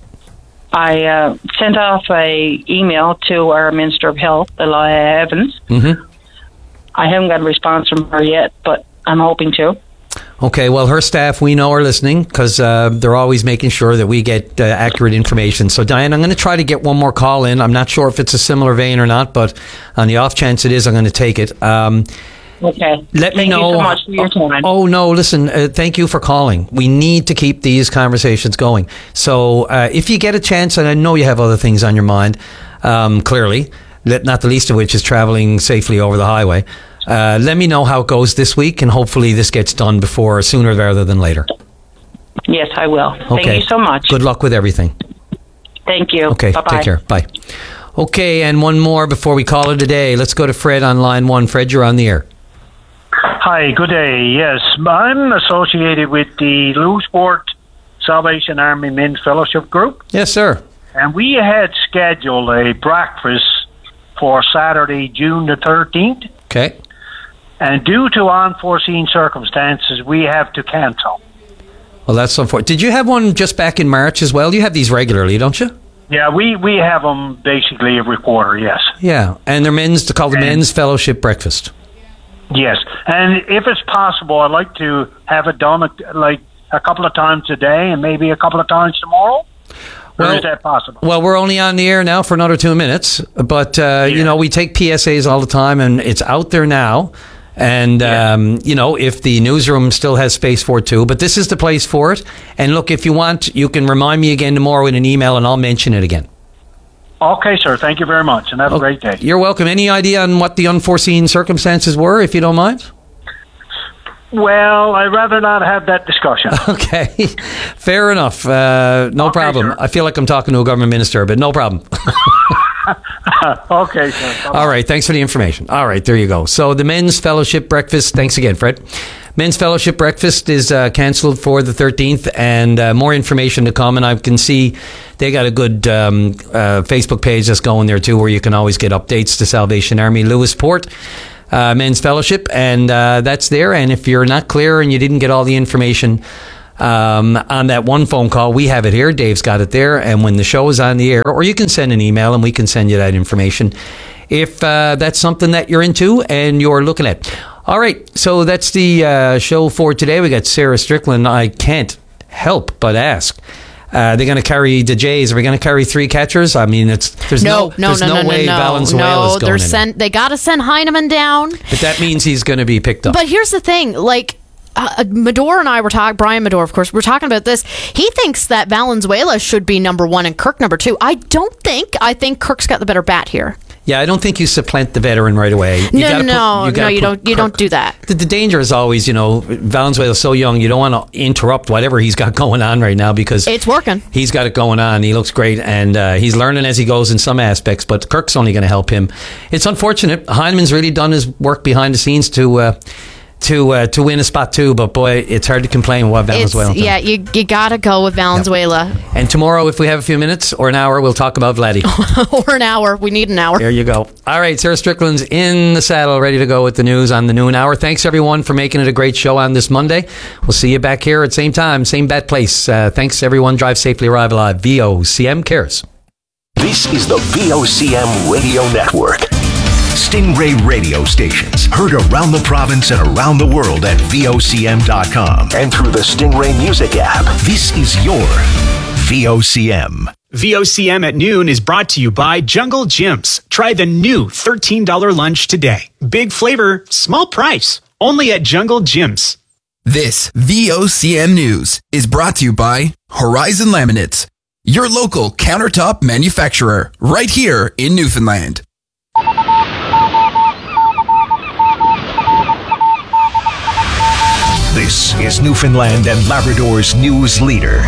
[SPEAKER 22] I uh, sent off a email to our Minister of Health, Elia Evans.
[SPEAKER 9] Mm-hmm.
[SPEAKER 22] I haven't got a response from her yet, but I'm hoping to.
[SPEAKER 9] Okay, well, her staff, we know, are listening because uh, they're always making sure that we get uh, accurate information. So, Diane, I'm going to try to get one more call in. I'm not sure if it's a similar vein or not, but on the off chance it is, I'm going to take it. Um,
[SPEAKER 22] Okay.
[SPEAKER 9] Let me
[SPEAKER 22] Thank
[SPEAKER 9] know.
[SPEAKER 22] you so much for your time.
[SPEAKER 9] Oh, no, listen, uh, thank you for calling. We need to keep these conversations going. So uh, if you get a chance, and I know you have other things on your mind, um, clearly, let- not the least of which is traveling safely over the highway, uh, let me know how it goes this week, and hopefully this gets done before, sooner rather than later.
[SPEAKER 22] Yes, I will. Thank
[SPEAKER 9] Okay.
[SPEAKER 22] you so much.
[SPEAKER 9] Good luck with everything.
[SPEAKER 22] Thank you.
[SPEAKER 9] Okay,
[SPEAKER 22] Bye-bye.
[SPEAKER 9] take care. Bye. Okay, and one more before we call it a day. Let's go to Fred on line one. Fred, you're on the air.
[SPEAKER 1] Hi, good day. Yes, I'm associated with the Lewisport Salvation Army Men's Fellowship Group,
[SPEAKER 9] Yes, sir.
[SPEAKER 1] and we had scheduled a breakfast for Saturday, June the thirteenth,
[SPEAKER 9] Okay.
[SPEAKER 1] and due to unforeseen circumstances, we have to cancel.
[SPEAKER 9] Well, that's unfortunate. Did you have one just back in March as well? You have these regularly, don't you?
[SPEAKER 1] Yeah, we, we have them basically every quarter, yes.
[SPEAKER 9] Yeah, and they're men's, they're called the Men's Fellowship Breakfast.
[SPEAKER 1] Yes, and if it's possible, I'd like to have it done uh, like a couple of times today and maybe a couple of times tomorrow. Or
[SPEAKER 9] Well-
[SPEAKER 1] is that possible?
[SPEAKER 9] Well, we're only on the air now for another two minutes, but, uh, you know, we take P S As all the time, and it's out there now. And, um, you know, if the newsroom still has space for it too, but this is the place for it. And look, if you want, you can remind me again tomorrow in an email, and I'll mention it again.
[SPEAKER 1] Okay, sir. Thank you very much, and have a great day.
[SPEAKER 9] You're welcome. Any idea on what the unforeseen circumstances were, if you don't mind?
[SPEAKER 1] Well, I'd rather not have that discussion.
[SPEAKER 9] Okay, fair enough. Uh, no okay, problem. Sir. I feel like I'm talking to a government minister, but no problem.
[SPEAKER 1] Okay, sir.
[SPEAKER 9] All right, thanks for the information. All right, there you go. So the Men's Fellowship Breakfast, thanks again, Fred. Men's Fellowship Breakfast is uh, cancelled for the thirteenth, and uh, more information to come. And I can see they got a good um, uh, Facebook page that's going there too, where you can always get updates to Salvation Army Lewisport uh, Men's Fellowship, and uh, that's there. And if you're not clear and you didn't get all the information um, on that one phone call, we have it here. Dave's got it there. And when the show is on the air, or you can send an email and we can send you that information if uh, that's something that you're into and you're looking at. All right, so that's the uh, show for today. We got Sarah Strickland. I can't help but ask. Uh, they're going to carry the Jays. Are we going to carry three catchers? I mean, it's there's no
[SPEAKER 2] no no
[SPEAKER 9] there's
[SPEAKER 2] no,
[SPEAKER 9] no,
[SPEAKER 2] no
[SPEAKER 9] way
[SPEAKER 2] no
[SPEAKER 9] Valenzuela's
[SPEAKER 2] no.
[SPEAKER 9] going
[SPEAKER 2] They're
[SPEAKER 9] in.
[SPEAKER 2] send, they got to send Heineman down.
[SPEAKER 9] But that means he's going to be picked up.
[SPEAKER 2] But here's the thing, like. Uh, Medor and I were talking, Brian Medor, of course, we're talking about this. He thinks that Valenzuela should be number one and Kirk number two. I don't think. I think Kirk's got the better bat here.
[SPEAKER 9] Yeah, I don't think you supplant the veteran right away. You
[SPEAKER 2] no,
[SPEAKER 9] gotta
[SPEAKER 2] no,
[SPEAKER 9] put, you
[SPEAKER 2] no, you don't. You
[SPEAKER 9] Kirk.
[SPEAKER 2] don't do that.
[SPEAKER 9] The, the danger is always, you know, Valenzuela's so young, you don't want to interrupt whatever he's got going on right now because
[SPEAKER 2] it's working.
[SPEAKER 9] He's got it going on. He looks great, and uh, he's learning as he goes in some aspects. But Kirk's only going to help him. It's unfortunate. Heineman's really done his work behind the scenes to. Uh, To uh, to win a spot too, but boy, it's hard to complain with Valenzuela.
[SPEAKER 2] It's, yeah, you you gotta go with Valenzuela.
[SPEAKER 9] Yep. And tomorrow, if we have a few minutes or an hour, we'll talk about Vladdy.
[SPEAKER 2] Or an hour. We need an hour.
[SPEAKER 9] There you go. All right, Sarah Strickland's in the saddle, ready to go with the news on the noon hour. Thanks everyone for making it a great show on this Monday. We'll see you back here at same time, same bad place. Uh, thanks everyone. Drive safely, arrive alive. V O C M cares.
[SPEAKER 8] This is the V O C M Radio Network. Stingray radio stations heard around the province and around the world at V O C M dot com and through the Stingray Music app. This is your V O C M.
[SPEAKER 7] V O C M at noon is brought to you by Jungle Gyms. Try the new thirteen dollars lunch today. Big flavor, small price. Only at Jungle Gyms.
[SPEAKER 12] This V O C M News is brought to you by Horizon Laminates, your local countertop manufacturer, right here in Newfoundland.
[SPEAKER 8] This is Newfoundland and Labrador's news leader.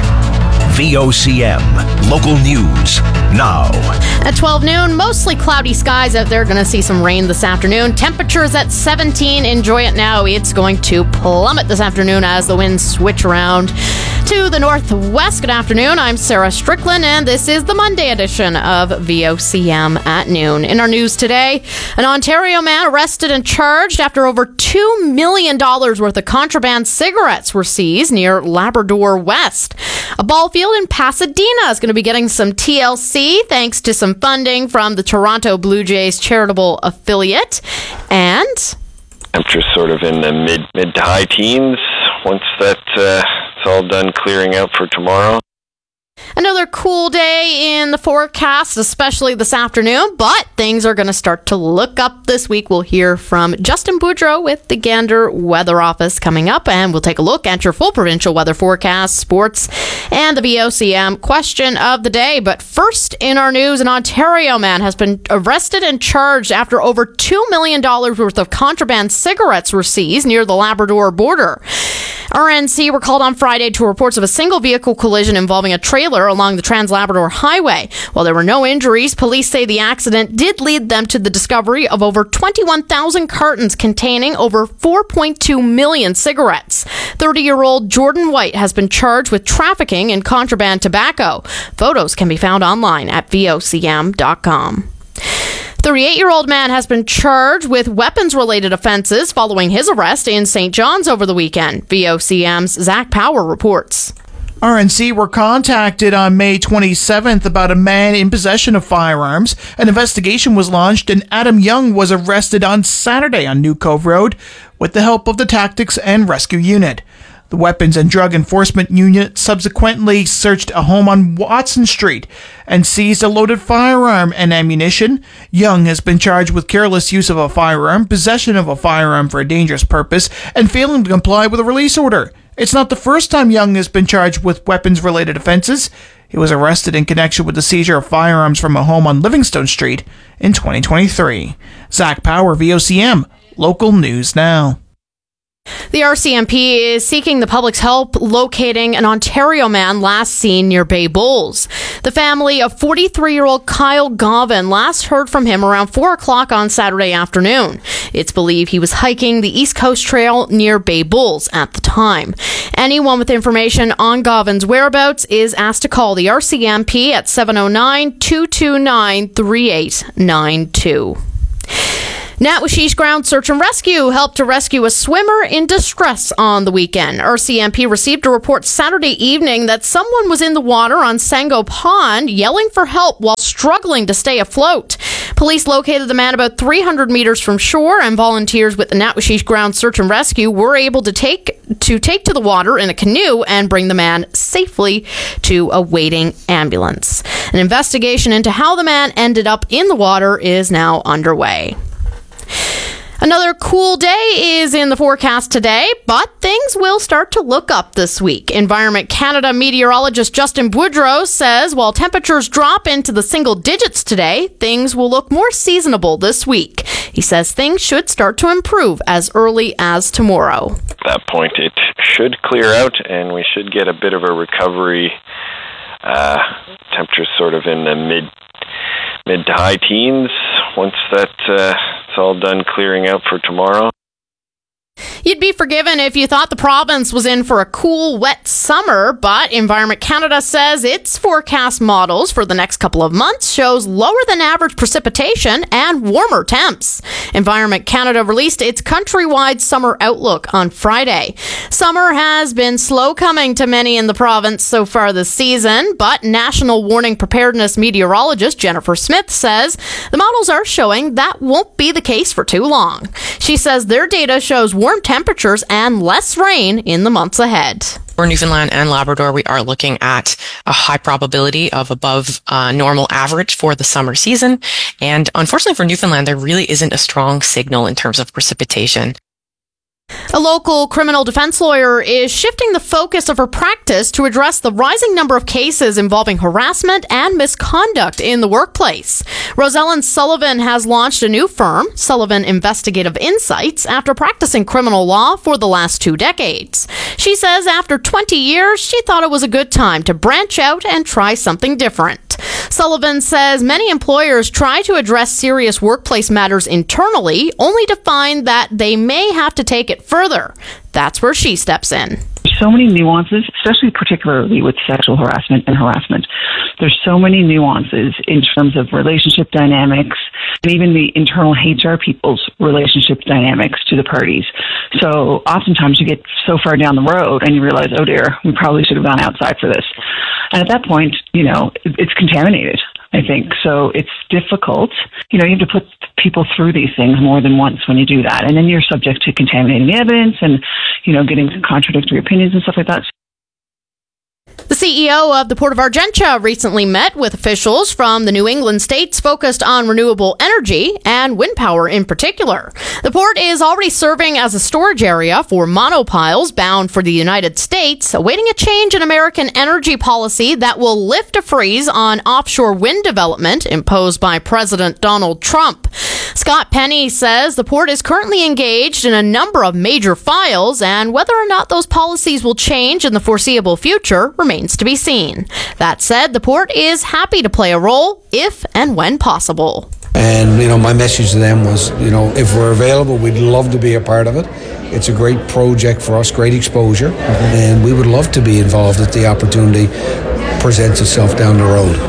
[SPEAKER 8] V O C M, local news, now.
[SPEAKER 2] At twelve noon, mostly cloudy skies out there. Going to see some rain this afternoon. Temperatures at seventeen. Enjoy it now. It's going to plummet this afternoon as the winds switch around to the northwest. Good afternoon. I'm Sarah Strickland, and this is the Monday edition of V O C M at noon. In our news today, an Ontario man arrested and charged after over two million dollars worth of contraband cigarettes were seized near Labrador West. A ball field in Pasadena is going to be getting some T L C thanks to some funding from the Toronto Blue Jays charitable affiliate. And
[SPEAKER 6] temperatures sort of in the mid mid to high teens once that uh, it's all done clearing out for tomorrow.
[SPEAKER 2] Another cool day in the forecast, especially this afternoon, but things are going to start to look up this week. We'll hear from Justin Boudreau with the Gander Weather Office coming up, and we'll take a look at your full provincial weather forecast, sports, and the V O C M question of the day. But first in our news, an Ontario man has been arrested and charged after over two million dollars worth of contraband cigarettes were seized near the Labrador border. R N C were called on Friday to reports of a single vehicle collision involving a trailer along the Trans-Labrador Highway. While there were no injuries, police say the accident did lead them to the discovery of over twenty-one thousand cartons containing over four point two million cigarettes. thirty-year-old Jordan White has been charged with trafficking in contraband tobacco. Photos can be found online at V O C M dot com. thirty-eight-year-old man has been charged with weapons-related offenses following his arrest in Saint John's over the weekend. V O C M's Zach Power reports.
[SPEAKER 23] R N C were contacted on May twenty-seventh about a man in possession of firearms. An investigation was launched and Adam Young was arrested on Saturday on New Cove Road with the help of the Tactics and Rescue Unit. The Weapons and Drug Enforcement Unit subsequently searched a home on Watson Street and seized a loaded firearm and ammunition. Young has been charged with careless use of a firearm, possession of a firearm for a dangerous purpose, and failing to comply with a release order. It's not the first time Young has been charged with weapons-related offenses. He was arrested in connection with the seizure of firearms from a home on Livingstone Street in twenty twenty-three. Zach Power, V O C M, local news now.
[SPEAKER 2] The R C M P is seeking the public's help locating an Ontario man last seen near Bay Bulls. The family of forty-three-year-old Kyle Govin last heard from him around four o'clock on Saturday afternoon. It's believed he was hiking the East Coast Trail near Bay Bulls at the time. Anyone with information on Govin's whereabouts is asked to call the R C M P at seven oh nine, two two nine, three eight nine two. Natwashish Ground Search and Rescue helped to rescue a swimmer in distress on the weekend. R C M P received a report Saturday evening that someone was in the water on Sango Pond yelling for help while struggling to stay afloat. Police located the man about three hundred meters from shore, and volunteers with the Natwashish Ground Search and Rescue were able to take to take to the water in a canoe and bring the man safely to a waiting ambulance. An investigation into how the man ended up in the water is now underway. Another cool day is in the forecast today, but things will start to look up this week. Environment Canada meteorologist Justin Boudreau says while temperatures drop into the single digits today, things will look more seasonable this week. He says things should start to improve as early as tomorrow.
[SPEAKER 6] At that point, it should clear out, and we should get a bit of a recovery. Uh, temperatures sort of in the mid mid to high teens once that uh, it's all done clearing out for tomorrow.
[SPEAKER 2] You'd be forgiven if you thought the province was in for a cool, wet summer, but Environment Canada says its forecast models for the next couple of months shows lower than average precipitation and warmer temps. Environment Canada released its countrywide summer outlook on Friday. Summer has been slow coming to many in the province so far this season, but National Warning Preparedness meteorologist Jennifer Smith says the models are showing that won't be the case for too long. She says their data shows warm temperatures and less rain in the months ahead.
[SPEAKER 4] For Newfoundland and Labrador, we are looking at a high probability of above uh, normal average for the summer season. And unfortunately for Newfoundland, there really isn't a strong signal in terms of precipitation.
[SPEAKER 2] A local criminal defense lawyer is shifting the focus of her practice to address the rising number of cases involving harassment and misconduct in the workplace. Rosellen Sullivan has launched a new firm, Sullivan Investigative Insights, after practicing criminal law for the last two decades. She says after twenty years, she thought it was a good time to branch out and try something different. Sullivan says many employers try to address serious workplace matters internally, only to find that they may have to take it further. That's where she steps in.
[SPEAKER 10] There's so many nuances, especially particularly with sexual harassment and harassment. There's so many nuances in terms of relationship dynamics and even the internal H R people's relationship dynamics to the parties. So oftentimes you get so far down the road and you realize, oh dear, we probably should have gone outside for this. And at that point, you know, it's contaminated, I think. So it's difficult. You know, you have to put people through these things more than once when you do that. And then you're subject to contaminating the evidence and, you know, getting contradictory opinions and stuff like that.
[SPEAKER 2] The C E O of the Port of Argentia recently met with officials from the New England states focused on renewable energy and wind power in particular. The port is already serving as a storage area for monopiles bound for the United States, awaiting a change in American energy policy that will lift a freeze on offshore wind development imposed by President Donald Trump. Scott Penny says the port is currently engaged in a number of major files, and whether or not those policies will change in the foreseeable future remains to be seen. That said, the port is happy to play a role if and when possible.
[SPEAKER 11] And, you know, my message to them was, you know, if we're available, we'd love to be a part of it. It's a great project for us, great exposure, mm-hmm. and we would love to be involved if the opportunity presents itself down the road.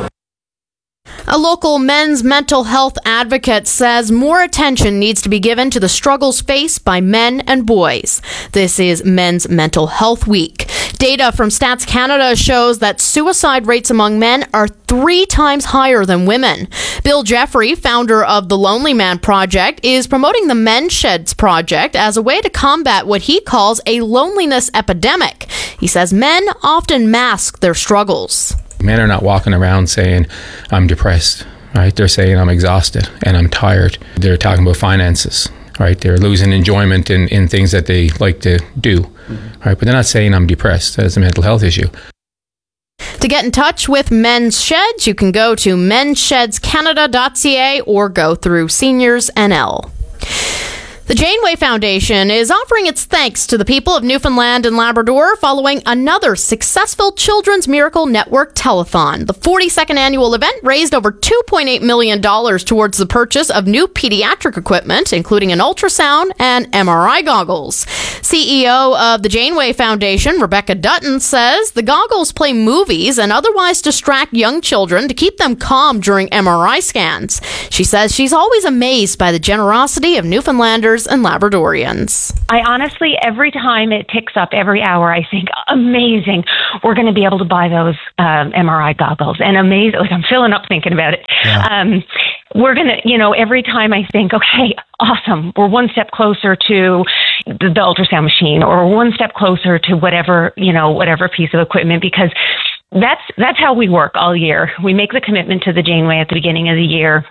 [SPEAKER 2] A local men's mental health advocate says more attention needs to be given to the struggles faced by men and boys. This is Men's Mental Health Week. Data from Stats Canada shows that suicide rates among men are three times higher than women. Bill Jeffrey, founder of the Lonely Man Project, is promoting the Men's Sheds Project as a way to combat what he calls a loneliness epidemic. He says men often mask their struggles.
[SPEAKER 24] Men are not walking around saying, I'm depressed, right? They're saying, I'm exhausted and I'm tired. They're talking about finances, right? They're losing enjoyment in, in things that they like to do, mm-hmm. right? But they're not saying, I'm depressed. That's a mental health issue.
[SPEAKER 2] To get in touch with Men's Sheds, you can go to mens sheds canada dot c a or go through Seniors N L. The Janeway Foundation is offering its thanks to the people of Newfoundland and Labrador following another successful Children's Miracle Network telethon. The forty-second annual event raised over two point eight million dollars towards the purchase of new pediatric equipment, including an ultrasound and M R I goggles. C E O of the Janeway Foundation, Rebecca Dutton, says the goggles play movies and otherwise distract young children to keep them calm during M R I scans. She says she's always amazed by the generosity of Newfoundlanders and Labradorians.
[SPEAKER 13] I honestly, every time it ticks up every hour, I think, amazing, we're going to be able to buy those um, M R I goggles. And amazing, like I'm filling up thinking about it. Yeah. Um, we're going to, you know, every time I think, okay, awesome, we're one step closer to the, the ultrasound machine, or one step closer to whatever, you know, whatever piece of equipment, because that's, that's how we work all year. We make the commitment to the Janeway at the beginning of the year.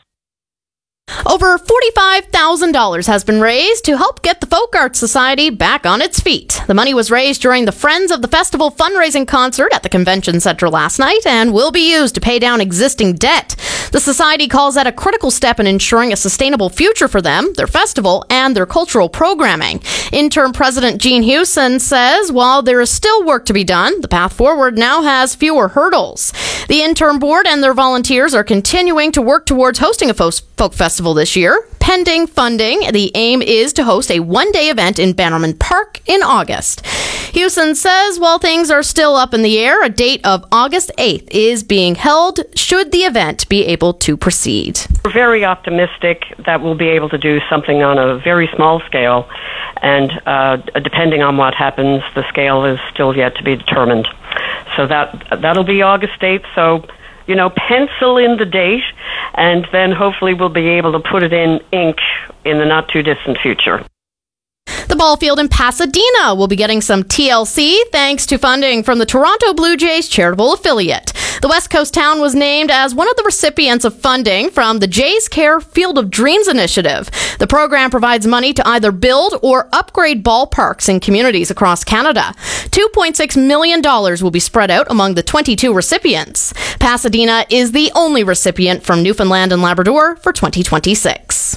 [SPEAKER 2] Over forty-five thousand dollars has been raised to help get the Folk Arts Society back on its feet. The money was raised during the Friends of the Festival fundraising concert at the Convention Center last night and will be used to pay down existing debt. The Society calls that a critical step in ensuring a sustainable future for them, their festival, and their cultural programming. Interim President Jean Hewson says while there is still work to be done, the path forward now has fewer hurdles. The interim board and their volunteers are continuing to work towards hosting a folk festival this year. Pending funding, the aim is to host a one-day event in Bannerman Park in August. Hewson says while things are still up in the air, a date of August eighth is being held should the event be able to proceed.
[SPEAKER 14] We're very optimistic that we'll be able to do something on a very small scale, and uh, depending on what happens, the scale is still yet to be determined. So that that'll be August eighth, so you know, pencil in the date, and then hopefully we'll be able to put it in ink in the not-too-distant future.
[SPEAKER 2] The ball field in Pasadena will be getting some T L C thanks to funding from the Toronto Blue Jays charitable affiliate. The West Coast town was named as one of the recipients of funding from the Jays Care Field of Dreams initiative. The program provides money to either build or upgrade ballparks in communities across Canada. two point six million dollars will be spread out among the twenty-two recipients. Pasadena is the only recipient from Newfoundland and Labrador for twenty twenty-six.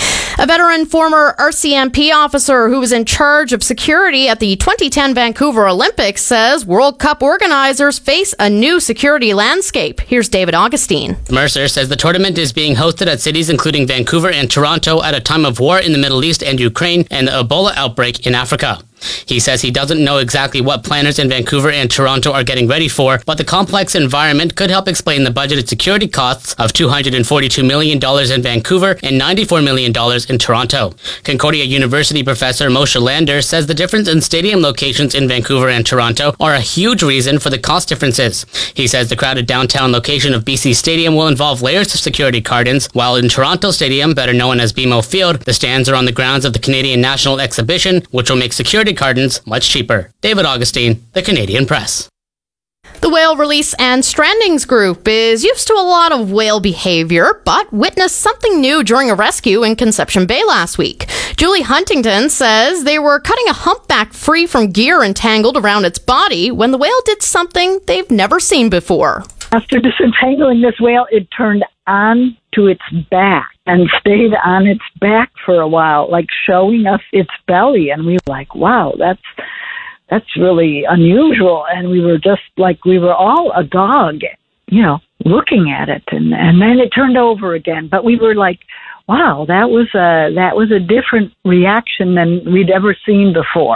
[SPEAKER 2] A veteran former R C M P officer who was in charge of security at the twenty ten Vancouver Olympics says World Cup organizers face a new security landscape. Here's David Augustine.
[SPEAKER 15] Mercer says the tournament is being hosted at cities including Vancouver and Toronto at a time of war in the Middle East and Ukraine and the Ebola outbreak in Africa. He says he doesn't know exactly what planners in Vancouver and Toronto are getting ready for, but the complex environment could help explain the budgeted security costs of two hundred forty-two million dollars in Vancouver and ninety-four million dollars in Toronto. Concordia University professor Moshe Lander says the difference in stadium locations in Vancouver and Toronto are a huge reason for the cost differences. He says the crowded downtown location of B C Stadium will involve layers of security cordons, while in Toronto Stadium, better known as B M O Field, the stands are on the grounds of the Canadian National Exhibition, which will make security cordons much cheaper. David Augustine, The Canadian Press.
[SPEAKER 2] The Whale Release and Strandings Group is used to a lot of whale behavior, but witnessed something new during a rescue in Conception Bay last week. Julie Huntington says they were cutting a humpback free from gear entangled around its body when the whale did something they've never seen before.
[SPEAKER 17] After disentangling this whale, it turned on to its back and stayed on its back for a while, like showing us its belly. And we were like, wow, that's that's really unusual. And we were just like, we were all agog, you know, looking at it. And, and then it turned over again. But we were like, wow, that was a, that was a different reaction than we'd ever seen before.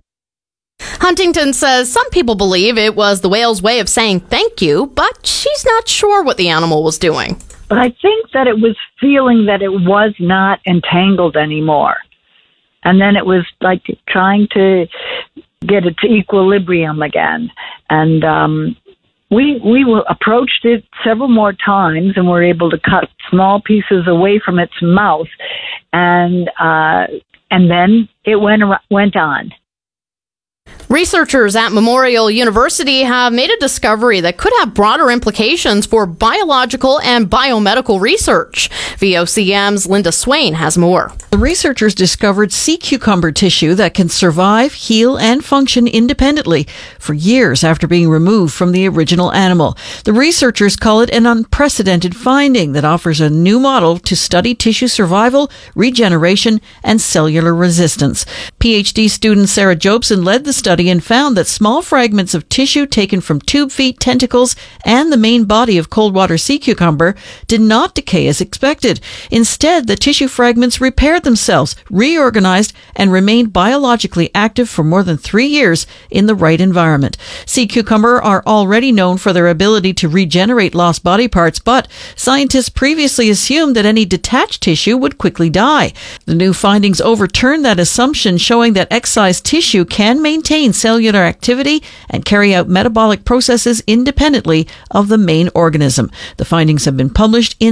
[SPEAKER 2] Huntington says some people believe it was the whale's way of saying thank you, but she's not sure what the animal was doing.
[SPEAKER 17] But I think that it was feeling that it was not entangled anymore. And then it was like trying to get it to equilibrium again. And um, we we were, approached it several more times and were able to cut small pieces away from its mouth. And uh, and then it went went on.
[SPEAKER 2] Researchers at Memorial University have made a discovery that could have broader implications for biological and biomedical research. V O C M's Linda Swain has more.
[SPEAKER 5] The researchers discovered sea cucumber tissue that can survive, heal, and function independently for years after being removed from the original animal. The researchers call it an unprecedented finding that offers a new model to study tissue survival, regeneration, and cellular resistance. PhD student Sarah Jobson led the study and found that small fragments of tissue taken from tube feet, tentacles, and the main body of cold water sea cucumber did not decay as expected. Instead, the tissue fragments repaired themselves, reorganized, and remained biologically active for more than three years in the right environment. Sea cucumber are already known for their ability to regenerate lost body parts, but scientists previously assumed that any detached tissue would quickly die. The new findings overturned that assumption, showing that excised tissue can maintain cellular activity and carry out metabolic processes independently of the main organism. The findings have been published in